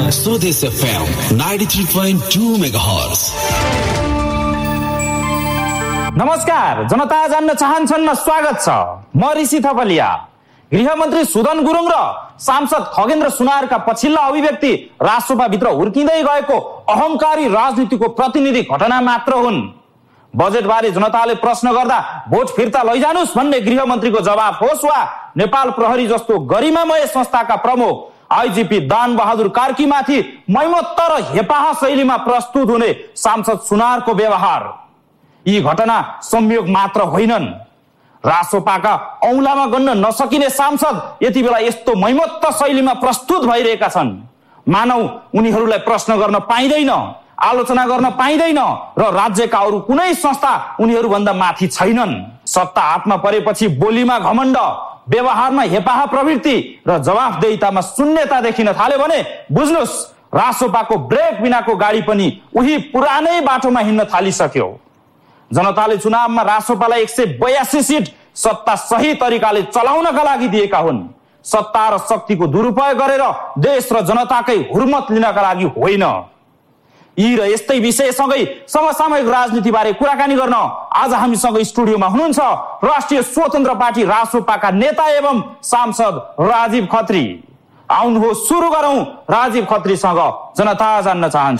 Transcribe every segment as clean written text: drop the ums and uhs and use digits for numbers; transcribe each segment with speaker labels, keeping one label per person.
Speaker 1: स्वदेश FM 93.2 megahertz.
Speaker 2: नमस्कार, जनता जान्न चाहन्छन् स्वागत छ। म ऋषि थपलिया। गृहमन्त्री सुदन गुरुङ र सांसद खगेन्द्र सुनारका पछिल्ला अभिव्यक्ति राष्ट्रसभाभित्र हुर्किँदै गएको अहंकारी राजनीतिको प्रतिनिधि घटना मात्र हुन्। बजेटबारे जनताले प्रश्न गर्दा भोट फिर्ता लैजानुस् भन्ने गृहमन्त्रीको जवाफ होस् वा नेपाल प्रहरी जस्तो गरिमामय संस्थाका प्रमुख आइजिपी दान बहादुर कार्कीमाथि मैमत्तर हेपाह शैलीमा प्रस्तुत हुने सांसद सुनारको व्यवहार, यी घटना संयोग मात्र होइनन्। रासोपाका औंलामा गन्न नसकिने सांसद यति बेला यस्तो मैमत्त शैलीमा प्रस्तुत भइरहेका छन् मानौ उनीहरूलाई प्रश्न गर्न पाइँदैन, आलोचना गर्न पाइँदैन र राज्यका अरू कुनै संस्था उनीहरूभन्दा माथि छैनन्। सत्ता हातमा परेपछि बोलीमा घमण्ड, व्यवहारमा हेपाह प्रवृत्ति र जवाफदेहितामा शून्यता देखिन थाल्यो भने बुझ्नुस् रासोपाको ब्रेक बिनाको गाडी पनि उही पुरानै बाटोमा हिँड्न थालिसक्यो। जनताले चुनावमा रासोपालाई 182 सिट सत्ता सही तरिकाले चलाउनका लागि दिएका हुन्, सत्ता र शक्तिको दुरुपयोग गरेर देश र जनताकै हुर्मत लिनका लागि होइन। यी र यस्तै विषयसँगै समसामयिक राजनीति बारे कुराकानी गर्न आज हामीसँग स्टुडियोमा हुनुहुन्छ राष्ट्रिय स्वतन्त्र पार्टी रासोपाका नेता एवं सांसद राजीव खत्री। आउनुहोस् सुरु गरौं राजीव खत्रीसँग जनता जान्न चाहन्छ।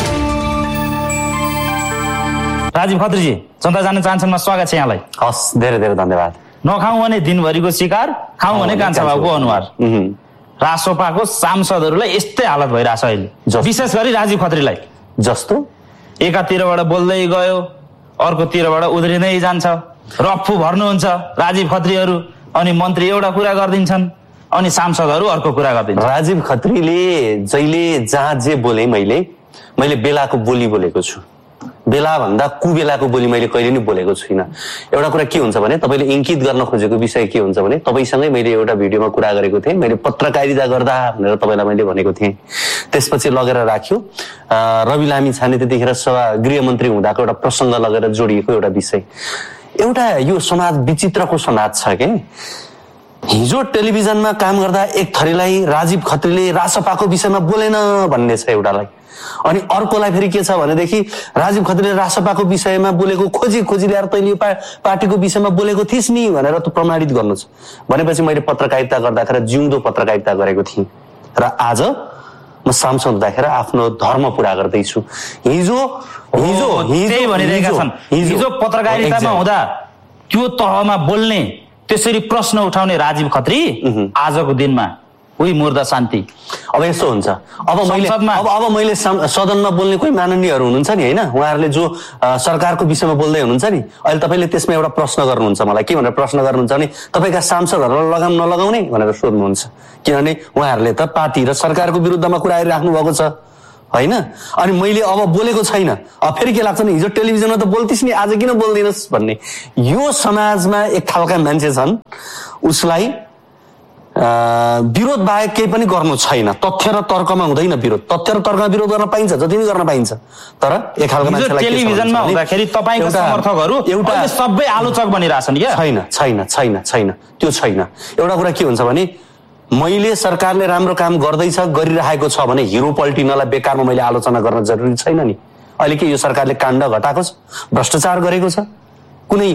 Speaker 2: राजीव खत्रीजी, जनता जान्न चाहन्छमा स्वागत छ यहाँलाई।
Speaker 3: हस्, धेरै धेरै धन्यवाद।
Speaker 2: नखाउँ भने दिनभरिको शिकार, खाउँ भने कान्छा बाबुको अनुहार। रासोपाको सांसदहरूलाई यस्तै हालत भइरहेछ अहिले, विशेष गरी राजीव खत्रीलाई।
Speaker 3: जस्तो
Speaker 2: एकातिरबाट बोल्दै गयो, अर्कोतिरबाट उध्रिँदै जान्छ, रफ्फु भर्नुहुन्छ राजीव खत्रीहरू, अनि मन्त्री एउटा कुरा गरिदिन्छन् अनि सांसदहरू अर्को कुरा गरिदिन्छन्।
Speaker 3: राजीव खत्रीले जहिले जहाँ जे बोले मैले बेलाको बोली बोलेको छु, बेला भन्दा कुबेलाको बोली मैले कहिले नि बोलेको छुइनँ। एउटा कुरा के हुन्छ भने तपाईँले इङ्कित गर्न खोजेको विषय के हुन्छ भने तपाईँसँगै मैले एउटा भिडियोमा कुरा गरेको थिएँ, मैले पत्रकारिता गर्दा भनेर तपाईँलाई मैले भनेको थिएँ। त्यसपछि लगेर राख्यो रवि लामी छाने त्यतिखेर गृहमन्त्री हुँदाको एउटा प्रसङ्ग लगेर जोडिएको एउटा विषय। एउटा यो समाज विचित्रको समाज छ के। हिजो टेलिभिजनमा काम गर्दा एक थरीलाई राजीव खत्रीले रासपाको विषयमा बोलेन भन्ने छ एउटालाई, अनि अर्कोलाई फेरि के छ भनेदेखि राजीव खत्रीले रासपाको विषयमा बोलेको खोजी ल्याएर तैँले पार्टीको विषयमा बोलेको थिइस् नि भनेर त प्रमाणित गर्नु छ भनेपछि मैले पत्रकारिता गर्दाखेरि जिउँदो पत्रकारिता गरेको थिएँ र आज म सांसद हुँदाखेरि आफ्नो धर्म पुरा गर्दैछु। हिजो
Speaker 2: पत्रकारितामा हुँदा त्यो तहमा बोल्ने, त्यसरी प्रश्न उठाउने राजीव खत्री आजको दिनमा उही मुर्दा शान्ति।
Speaker 3: अब यस्तो हुन्छ, अब मैले सदनमा बोल्ने कोही माननीयहरू हुनुहुन्छ नि होइन, उहाँहरूले जो सरकारको विषयमा बोल्दै हुनुहुन्छ नि, अहिले तपाईँले त्यसमा एउटा प्रश्न गर्नुहुन्छ मलाई। के भनेर प्रश्न गर्नुहुन्छ भने तपाईँका सांसदहरूलाई लगाम नलगाउने भनेर सोध्नुहुन्छ, किनभने उहाँहरूले त पार्टी र सरकारको विरुद्धमा कुरा राख्नु भएको छ होइन। अनि मैले अब बोलेको छैन, अब फेरि के लाग्छ नि हिजो टेलिभिजनमा त बोल्थिस् नि आज किन बोल्दिनस् भन्ने। यो समाजमा एक खालका मान्छे छन्, उसलाई विरोध बाहेक केही पनि गर्नु छैन। तथ्य र तर्कमा हुँदैन विरोध, तथ्य र तर्कमा विरोध गर्न पाइन्छ, जति पनि गर्न पाइन्छ, तर एक खालको मान्छेलाई
Speaker 2: टेलिभिजनमा हुँदाखेरि तपाईको समर्थकहरू एउटा सबै आलोचक बनिरहेछन् क्या।
Speaker 3: छैन त्यो छैन। एउटा कुरा के हुन्छ भने मैले सरकारले राम्रो काम गर्दैछ गरिरहेको छ भने हिरो पल्टिनलाई बेकारमा मैले आलोचना गर्न जरुरी छैन नि। अहिले के यो सरकारले काण्ड घटाएको छ, भ्रष्टाचार गरेको छ, कुनै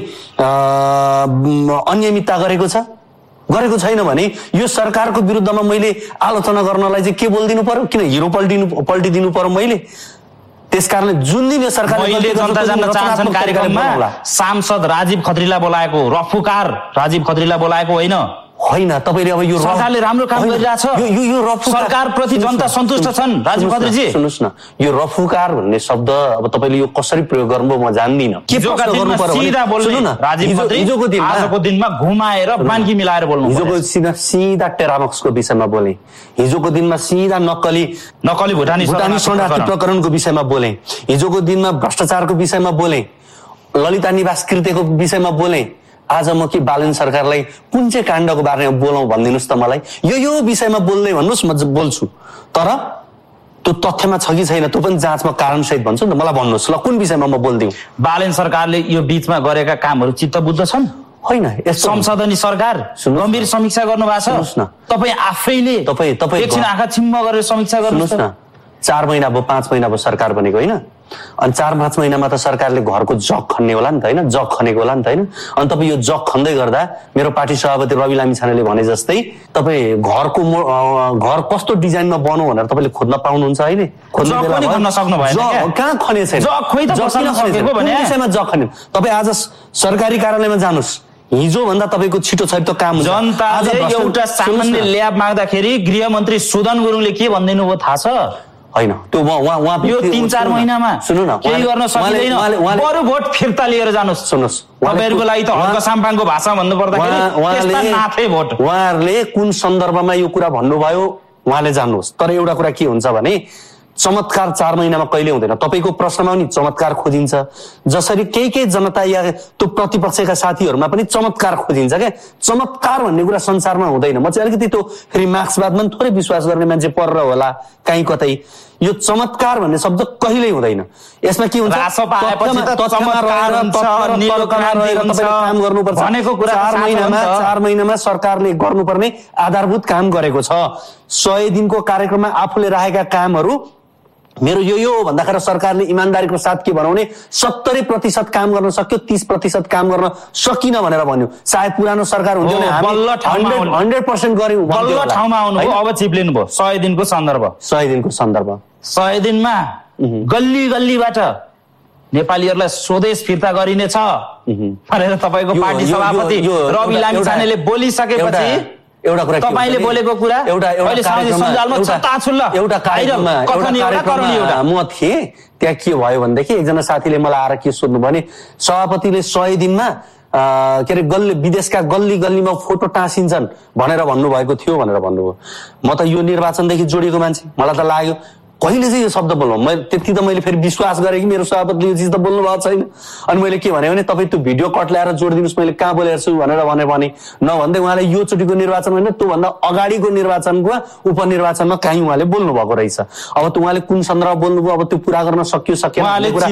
Speaker 3: अनियमितता गरेको छैन भने यो सरकारको विरुद्धमा मैले आलोचना गर्नलाई चाहिँ के बोलिदिनु पर्यो, किन हिरो पल्टिदिनु पर्यो मैले। त्यसकारणले जुन दिन यो सरकारले
Speaker 2: जनता जान्न चाहन्छन् कार्यक्रममा सांसद राजीव खत्रीलाई बोलाएको, रफुकार राजीव खत्रीलाई बोलाएको होइन। तपाईले अब यो
Speaker 3: सरकारले
Speaker 2: राम्रो काम गरिरहेछ,
Speaker 3: यो रफुकार
Speaker 2: सरकारप्रति जनता सन्तुष्ट छन्। राजीव खत्रीजी
Speaker 3: सुन्नुस् न, यो रफुकार भन्ने शब्द अब तपाईले यो कसरी प्रयोग गर्नुभयो म जान्दिनँ।
Speaker 2: के गर्नु पर्यो सीधा बोल्नु न राजीव खत्री। आजको दिनमा घुमाएर बान्की मिलाएर बोल्नु।
Speaker 3: हिजोको सीधा टेरामक्सको विषयमा बोले, हिजोको दिनमा सीधा नक्कली भुटानी शरणार्थी प्रकरणको विषयमा बोले, हिजोको दिनमा भ्रष्टाचारको विषयमा बोले, ललिता निवास कृत्यको विषयमा बोले। आज म के बालन सरकारलाई कुन चाहिँ काण्डको बारेमा बोलौँ भनिदिनुहोस् त मलाई। यो विषयमा बोल्दै भन्नुहोस्, म बोल्छु, तर त्यो तथ्यमा छ कि छैन त्यो पनि जाँचमा कारणसहित भन्छु नि त। मलाई भन्नुहोस् ल कुन विषयमा म बोल्दिउँ।
Speaker 2: बालन सरकारले यो बीचमा गरेका कामहरू चित्तबुद्ध छन्?
Speaker 3: होइन यस्तो
Speaker 2: संसदनी सरकार गम्भीर समीक्षा गर्नु भएको छ तपाईँ आफैले एकछिन आँखा छिम्म गरेर समीक्षा गर्नुहोस्
Speaker 3: न 4 महिना भयो 5 महिना भयो सरकार बनेको होइन अनि 4-5 महिनामा त सरकारले घरको जग खन्ने होला नि त होइन जग खनेको होला नि त होइन अनि तपाईँ यो जग खन्दै गर्दा मेरो पार्टी सभापति रवि लामिछानेले भने जस्तै तपाईँ घर कस्तो डिजाइनमा बनाऊ भनेर तपाईँले खोज्न पाउनुहुन्छ होइन कहाँ खने छैन जग खने तपाईँ आज सरकारी कार्यालयमा जानुहोस् हिजो भन्दा तपाईँको छिटो छैटो काम हुन्छ
Speaker 2: जनताले एउटा सामान्य ल्याब माग्दाखेरि गृहमन्त्री सुदन गुरुङले के भनिदिनु भयो थाहा छ
Speaker 3: होइन त्यो उहाँ
Speaker 2: यो 3-4 महिनामा
Speaker 3: सुन्नु न
Speaker 2: केही गर्न सकिदैन बरु भोट फिर्ता लिएर जानुहोस्
Speaker 3: सुन्नुहोस्
Speaker 2: तपाईहरुको लागि त हल्का साम्पाङको भाषा भन्नु पर्दाखेरि त्यस्ता नाथै भोट
Speaker 3: उहाँहरुले कुन सन्दर्भमा यो कुरा भन्नुभयो उहाँले जान्नुहोस् तर एउटा कुरा के हुन्छ भने चमत्कार 4 महिनामा कहिले हुँदैन तपाईको प्रश्नमा पनि चमत्कार खोजिन्छ जसरी केही जनता या त्यो प्रतिपक्षका साथीहरुमा पनि चमत्कार खोजिन्छ के चमत्कार भन्ने कुरा संसारमा हुँदैन म चाहिँ अलिकति त्यो फेरि मार्क्सवादमा थोरै विश्वास गर्ने मान्छे पर होला कहीँ कतै यो चमत्कार भन्ने शब्द कहिल्यै हुँदैन यसमा के हुन्छ काम गर्नुपर्छ भनेको कुरा 4 महिनामा सरकारले गर्नुपर्ने आधारभूत काम गरेको छ 100 दिनको कार्यक्रममा आफूले राखेका कामहरु मेरो यो भन्दाखेरि सरकारले इमानदारीको साथ के बनाउने 70% काम गर्न सक्यो 30% काम गर्न सकिन भनेर भन्यो सायद पुरानो सरकार हुन्थ्यो नि हामी 100% गर्यौं
Speaker 2: बल्ल ठाउँमा आउनुभयो अब चिप्लिनु भयो 100 दिनको सन्दर्भ 100 दिनमा गल्ली गल्लीबाट नेपालीहरुलाई स्वदेश फिर्ता गरिनेछ भनेर तपाईको पार्टी सभापति रवि लामिछानेले बोलिसकेपछि
Speaker 3: एउटा कुरा
Speaker 2: तपाईले बोलेको कुरा अहिले सामाजिक सञ्जालमा छताछुल्ल
Speaker 3: एउटा कार्यक्रममा म थिए त्यहाँ के भयो भनेदेखि एकजना साथीले मलाई आएर के सोध्नु भने सभापतिले 100 दिनमा के अरे विदेशका गल्ली गल्लीमा फोटो टाँसिन्छन् भनेर भन्नुभएको थियो भनेर भन्नुभयो म त यो निर्वाचनदेखि जोडिएको मान्छे मलाई त लाग्यो कहिले चाहिँ यो शब्द बोल्नु मैले फेरि विश्वास गरेँ कि मेरो सभापतिले यो चिज त बोल्नु भएको छैन अनि मैले के भने तपाईँ त्यो भिडियो कट ल्याएर जोडिदिनुहोस् मैले कहाँ बोलेको छु भनेर भने नभन्दै उहाँले यो चोटिको निर्वाचन होइन त्योभन्दा अगाडिको निर्वाचनको उपनिर्वाचनमा कहीँ उहाँले बोल्नु भएको रहेछ अब त उहाँले कुन सन्दर्भमा बोल्नुभयो अब त्यो पुरा गर्न सकियो सकेन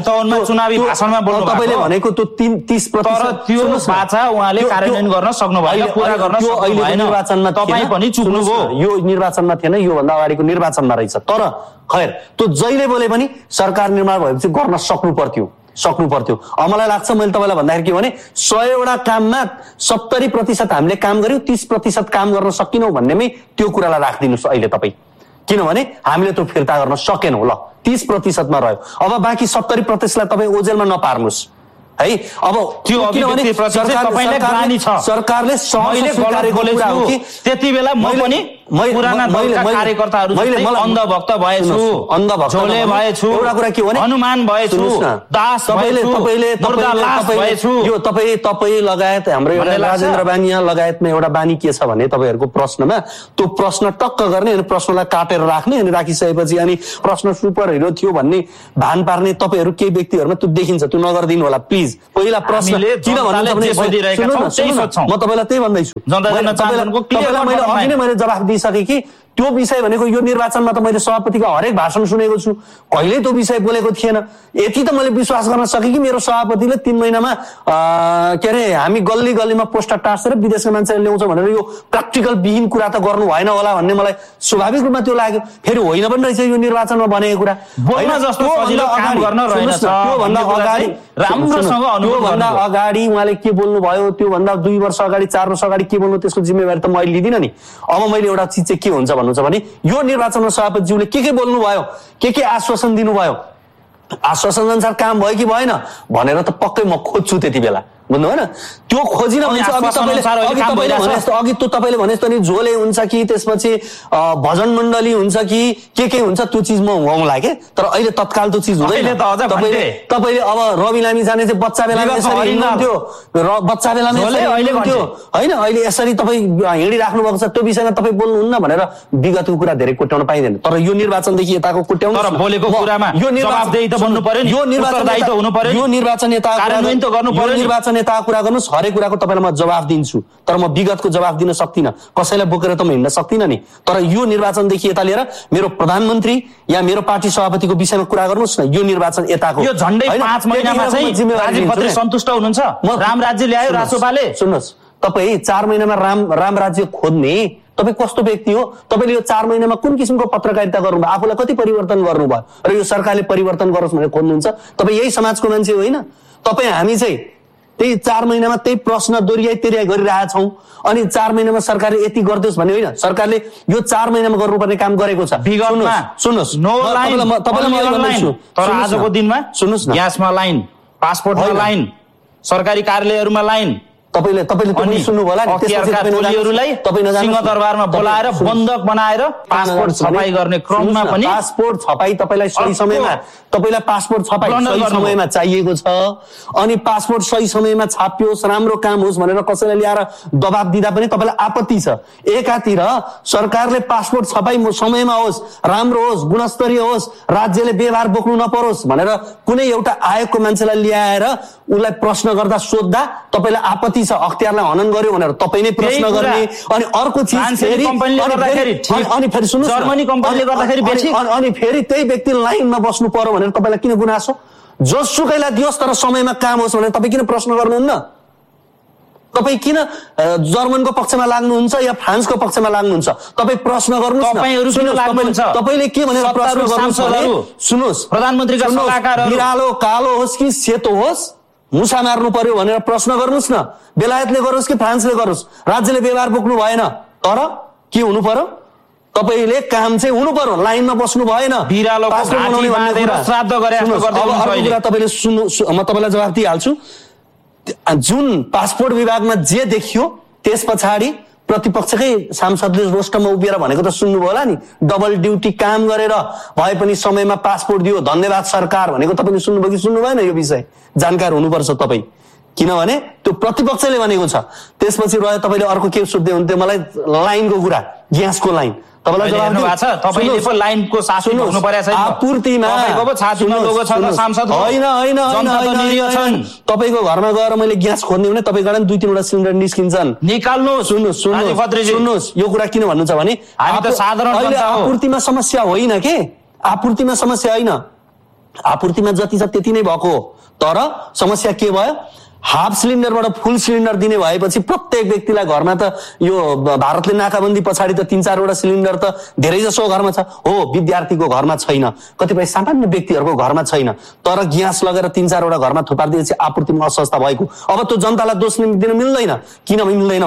Speaker 3: तपाईँले भनेको त्यो 30%
Speaker 2: त्यो बाचा उहाँले कार्यान्वयन गर्न सक्नु भएन पुरा गर्न सक्नु भएन
Speaker 3: निर्वाचनमा
Speaker 2: तपाईँ पनि चुक्नुभयो
Speaker 3: यो निर्वाचनमा थिएन यो भन्दा अगाडिको निर्वाचनमा रहेछ तर खैर त्यो जहिले बोले पनि सरकार निर्माण भएपछि गर्न सक्नु पर्थ्यो मलाई लाग्छ मैले तपाईलाई भन्दाखेरि के भने 100 वटा काममा 70% हामीले काम गर्यौं 30% काम गर्न सकिनौ भन्नेमै त्यो कुरालाई राख्दिनुस् अहिले तपाई किनभने हामीले त्यो फिर्ता गर्न सकेनौ ल 30% मा रह्यो अब बाँकी 70% लाई तपाई ओजेलमा नपार्नुस् है अब
Speaker 2: त्यो किनभने तपाईले ग्लानी छ सरकारले मैले गलत बोलेको हो कि त्यतिबेला म पनि पुराना दलका कार्यकर्ताहरु जस्तै अन्धभक्त भएछु झोले भएछु
Speaker 3: एउटा कुरा के भने
Speaker 2: हनुमान भएछु दास भएछु
Speaker 3: यो तपाई लगायत हाम्रो एउटा राजेन्द्र बानिया लगायतमा एउटा बानी के छ भने तपाईहरुको प्रश्नमा त्यो प्रश्न टक्क गर्ने अनि प्रश्नलाई काटेर राख्ने अनि राखिसकेपछि अनि प्रश्न सुपर हिरो थियो भन्ने भान पार्ने तपाईहरु केही व्यक्तिहरुमा त्यो देखिन्छ त्यो नगर्दिनु होला प्लिज पहिला प्रश्न किन भन्नु म तपाईलाई त्यही भन्दैछु मैले जवाफ दिइसके कि त्यो विषय भनेको यो निर्वाचनमा त मैले सभापतिको हरेक भाषण सुनेको छु कहिले त्यो विषय बोलेको थिएन यति त मैले विश्वास गर्न सके कि मेरो सभापतिले 3 महिनामा के अरे हामी गल्ली गल्लीमा पोस्टर टाँसेर विदेशका मान्छेले ल्याउँछ भनेर यो प्र्याक्टिकल विहीन कुरा त गर्नु भएन होला भन्ने मलाई स्वाभाविक रूपमा त्यो लाग्यो फेरि होइन पनि रहेछ यो निर्वाचनमा बनेको कुरा
Speaker 2: होइन जस्तो सजिलो काम गर्न रहेछ
Speaker 3: त्यो भन्दा अगाडि राम्रोसँग अनुभव भन्दा अगाडि उहाँले के बोल्नु भयो त्यो भन्दा 2 वर्ष अगाडि 4 वर्ष अगाडि के बोल्नु त्यसको जिम्मेवारी त मैले लिदिन नि अब मैले एउटा चीज चाहिँ के हुन्छ भन्नु छ भने यो निर्वाचनमा सभापतिज्यूले के बोल्नु भयो के आश्वासन दिनुभयो आश्वासन अनुसार काम भयो कि भएन भनेर त पक्कै म खोज्छु त्यति बेला बुझ्नु हैन त्यो खोजिन भने अघि त्यो तपाईले भने जस्तो नि झोले हुन्छ कि त्यसपछि भजन मण्डली हुन्छ कि के हुन्छ त्यो चीज म हुँला के तर अहिले तत्काल त्यो चीज हुँदैन तपाईले अब रवि लामी जाने चाहिँ बच्चा बेलामा यसरी हिँड्थ्यो र बच्चा बेलामा अहिले भन्थ्यो हैन अहिले यसरी तपाई हिँडिराख्नु भएको छ त्यो विषयमा तपाई बोल्नुहुन्न भनेर विगतको कुरा धेरै कोट्याउन पाइदैन तर यो निर्वाचनदेखि यताको कोट्याउन
Speaker 2: तर बोलेको कुरामा यो जवाफदेही त बन्नु पर्यो नि यो निर्वाचन दायित्व हुनु पर्यो
Speaker 3: यो निर्वाचन यता
Speaker 2: कार्यान्वयन त गर्नु पर्यो
Speaker 3: निर्वाचन नेता कुरा गर्नुहोस्, हरेक कुराको तपाईँलाई म जवाफ दिन्छु, तर म विगतको जवाफ दिन सक्दिनँ, कसैलाई बोकेर त म हिँड्न सक्दिनँ नि। तर यो निर्वाचनदेखि यता लिएर मेरो प्रधानमन्त्री या मेरो पार्टी सभापतिको विषयमा कुरा गर्नुहोस् न, यो निर्वाचन यताको
Speaker 2: यो झन्डै 5 महिनामा चाहिँ राजीव खत्री सन्तुष्ट हुनुहुन्छ? राम राज्य ल्यायो रासोपाले।
Speaker 3: सुन्नुहोस्, तपाईँ 4 महिनामा राम राज्य खोज्ने तपाईँ कस्तो व्यक्ति हो? तपाईँले यो 4 महिनामा कुन किसिमको पत्रकारिता गर्नुभयो? आफूलाई कति परिवर्तन गर्नुभयो र यो सरकारले परिवर्तन गरोस् भनेर खोज्नुहुन्छ? तपाईँ यही समाजको मान्छे होइन? तपाईँ हामी चाहिँ त्यही 4 महिनामा त्यही प्रश्न दोहोऱ्याइ गरिरहेछौँ, अनि 4 महिनामा सरकारले यति गरिदियोस् भन्ने होइन। सरकारले यो 4 महिनामा गर्नुपर्ने काम गरेको छ।
Speaker 2: सुन्नुहोस्, तर आजको दिनमा सुन्नुहोस् न, ग्यासमा लाइन, पासपोर्टमा लाइन, सरकारी कार्यालयहरूमा लाइन, तपाईँले सुन्नुभयो होला नि, सिंहदरबारमा बोलाएर बन्धक बनाएर पासपोर्ट छपाई गर्ने क्रममा पनि
Speaker 3: पासपोर्ट छपाई तपाईँलाई सही समयमा सही समयमा चाहिएको छ, अनि पासपोर्ट सही समयमा छापियोस्, राम्रो काम होस् भनेर कसैलाई ल्याएर दबाब दिँदा पनि तपाईँलाई आपत्ति छ। एकातिर सरकारले पासपोर्ट छपाई समयमा होस्, राम्रो होस्, गुणस्तरीय होस्, राज्यले व्यवहार बोक्नु नपरोस् भनेर कुनै एउटा आयोगको मान्छेलाई ल्याएर उसलाई प्रश्न गर्दा सोद्धा तपाईँलाई आपत्ति छ, अख्तियारलाई हनन गर्यो भनेर तपाईँ नै प्रश्न गर्ने। अनि अर्को चिज फेरि अनि फेरि त्यही व्यक्ति लाइनमा बस्नु पर्यो भनेर तपाईँलाई किन गुनासो? जोसुकैलाई दियोस् तर समयमा काम होस् भनेर तपाईँ किन प्रश्न गर्नुहुन्न? तपाईँ किन जर्मनको पक्षमा लाग्नुहुन्छ या फ्रान्सको पक्षमा लाग्नुहुन्छ? तपाईँ प्रश्न गर्नुहोस् न। तपाईँले के भनेर प्रश्न गर्नुहुन्छ? सुन्नुहोस्,
Speaker 2: प्रधानमन्त्रीका सल्लाहकारहरू
Speaker 3: बिरालो कालो होस् कि सेतो होस्, मुसा मार्नु पर्यो भनेर प्रश्न गर्नुहोस् न। बेलायतले गरोस् कि फ्रान्सले गरोस्, राज्यले व्यवहार बोक्नु भएन, तर के हुनु पर्यो? तपाईँले काम चाहिँ हुनु पर्यो, लाइनमा बस्नु भएन। तपाईँले सुन्नु, म तपाईँलाई जवाफ दिइहाल्छु। जुन पासपोर्ट विभागमा जे देखियो त्यस पछाडि प्रतिपक्षकै सांसदले रोस्टरमा उभिएर भनेको त सुन्नुभयो होला नि, डबल ड्युटी काम गरेर भए पनि समयमा पासपोर्ट दियो, धन्यवाद सरकार भनेको तपाईँले सुन्नुभयो कि सुन्नु भएन? यो विषय जानकार हुनुपर्छ तपाईँ, किनभने त्यो प्रतिपक्षले भनेको छ। त्यसपछि रह्यो तपाईँले अर्को के सोध्दै हुन्थ्यो मलाई, लाइनको कुरा, ग्यासको लाइन।
Speaker 2: तपाईँलाई जवाफ दिएको छ, तपाईँले पो लाइनको साथी हुनु पर्यो छैन?
Speaker 3: आपूर्तिमा
Speaker 2: तपाईँको पो छातीमा लोगो छ त सांसद
Speaker 3: होइन, तपाईँको घरमा गएर मैले ग्यास खोज्ने भने तपाईँबाट 2-3वटा सिलिन्डर निस्किन्छन्,
Speaker 2: निकाल्नु।
Speaker 3: सुन्नुहोस्, यो कुरा किन भन्नु छ भने आपूर्तिमा समस्या होइन के, आपूर्तिमा समस्या होइन, आपूर्तिमा जति छ त्यति नै भएको हो। तर समस्या के भयो? हाफ सिलिन्डरबाट फुल सिलिन्डर दिने भएपछि प्रत्येक व्यक्तिलाई घरमा त यो भारतले नाकाबन्दी पछाडि त 3-4वटा सिलिन्डर त धेरै जसो घरमा छ। हो, विद्यार्थीको घरमा छैन, कतिपय सामान्य व्यक्तिहरूको घरमा छैन, तर ग्यास लगेर 3-4वटा घरमा थुपारिदिएपछि आपूर्तिमा असहजता भएको। अब त्यो जनतालाई दोष दिन मिल्दैन। किन मिल्दैन?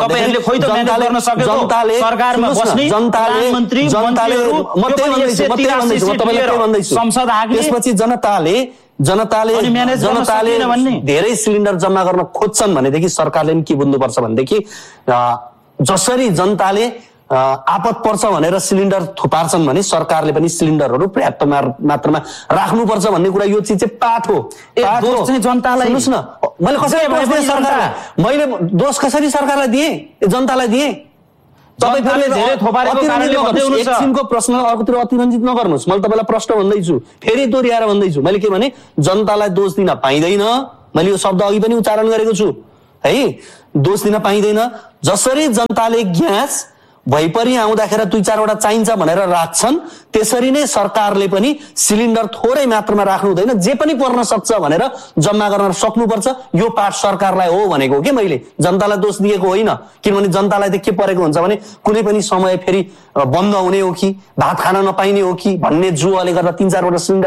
Speaker 3: त्यसपछि जनताले धेरै सिलिन्डर जम्मा गर्न खोज्छन् भनेदेखि सरकारले पनि के बुझ्नुपर्छ भनेदेखि जसरी जनताले आपत पर्छ भनेर सिलिन्डर थुपार्छन् भने सरकारले पनि सिलिन्डरहरू पर्याप्त मात्रामा राख्नुपर्छ भन्ने कुरा यो चिज चाहिँ पाठ हो।
Speaker 2: जनतालाई
Speaker 3: सुन्नुहोस् न, मैले कसरी मैले दोष कसरी सरकारलाई दिएँ? जनतालाई दिएँ। एकछिनको प्रश्न अर्कोतिर अतिरञ्जित नगर्नुहोस्। मैले तपाईँलाई प्रश्न भन्दैछु, फेरि दोहोऱ्याएर भन्दैछु। मैले के भने, जनतालाई दोष दिन पाइँदैन। मैले यो शब्द अघि पनि उच्चारण गरेको छु है, दोष दिन पाइँदैन। जसरी जनताले ग्यास भइपरि आउँदाखेरि 2-4वटा चाहिन्छ भनेर राख्छन्, त्यसरी नै सरकारले पनि सिलिन्डर थोरै मात्रामा राख्नु हुँदैन, जे पनि पर्न सक्छ भनेर जम्मा गर्न सक्नुपर्छ। यो पाठ सरकारलाई हो भनेको के मैले, जनतालाई दोष दिएको होइन। किनभने जनतालाई त के परेको हुन्छ भने कुनै पनि समय फेरि बन्द हुने हो कि भात खान नपाइने हो कि भन्ने जुवाले गर्दा 3-4वटा सिलिन्डर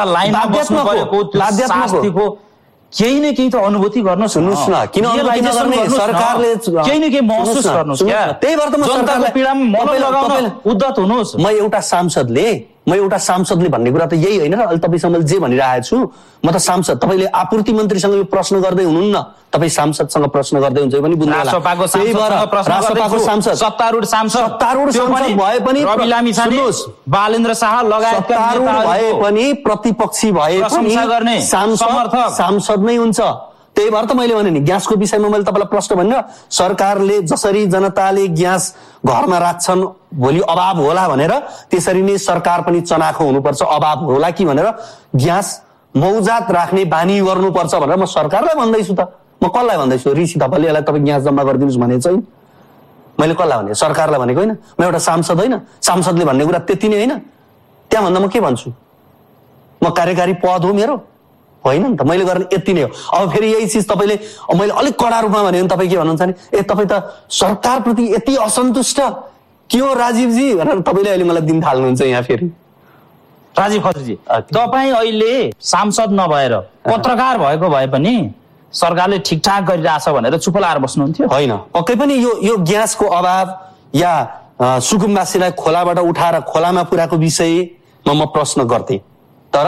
Speaker 3: राख्नु
Speaker 2: केही न केही त अनुभूति गर्नु।
Speaker 3: सुन्नुहोस् न, किन अनुभूति नगर्ने? सरकारले
Speaker 2: केही न केही महसुस गर्नुहोस्।
Speaker 3: त्यही भएर त म सरकारलाई
Speaker 2: उद्धत हुनुहोस्।
Speaker 3: म एउटा सांसदले भन्ने कुरा त यही होइन र अहिले तपाईँसँग जे भनिरहेको छु। म त सांसद, तपाईँले आपूर्ति मन्त्रीसँग यो प्रश्न गर्दै हुनुहुन्न, तपाईँ सांसदसँग प्रश्न गर्दै हुन्छ पनि बुझ्नु होला।
Speaker 2: रासोपाको सांसद, सत्तारूढ
Speaker 3: भए पनि
Speaker 2: बालेन्द्र शाह लगायतका
Speaker 3: भए पनि प्रतिपक्षी भए पनि सांसद नै हुन्छ। त्यही भएर त मैले भने नि, ग्यासको विषयमा मैले तपाईँलाई प्रश्न भने, सरकारले जसरी जनताले ग्यास घरमा राख्छन् भोलि अभाव होला भनेर, त्यसरी नै सरकार पनि चनाखो हुनुपर्छ। अभाव होला कि भनेर ग्यास मौजात राख्ने बानी गर्नुपर्छ भनेर म सरकारलाई भन्दैछु त। म म कसलाई भन्दैछु ऋषि थपलियालाई तपाईँ ग्यास जम्मा गरिदिनुहोस् भने चाहिँ मैले कसलाई भने सरकारलाई भनेको होइन म एउटा सांसद होइन सांसदले भन्ने कुरा त्यति नै होइन त्यहाँ भन्दा म के भन्छु म कार्यकारी पद हो मेरो होइन नि त मैले गर्ने यति नै हो अब फेरि यही चिज तपाईँले मैले अलिक कडा रूपमा भने तपाईँ के भन्नुहुन्छ भने तपाईँ त सरकारप्रति यति असन्तुष्ट के हो राजीवजी भनेर तपाईँले अहिले मलाई दिन थाल्नुहुन्छ यहाँ फेरि
Speaker 2: राजीव खत्रीजी तपाईँ अहिले सांसद नभएर पत्रकार भएको भए पनि सरकारले ठिकठाक गरिरहेछ भनेर चुप लाएर बस्नुहुन्थ्यो
Speaker 3: होइन पक्कै पनि यो ग्यासको अभाव या सुकुम्बासीलाई खोलाबाट उठाएर खोलामा पुर्याएको विषयमा म प्रश्न गर्थे तर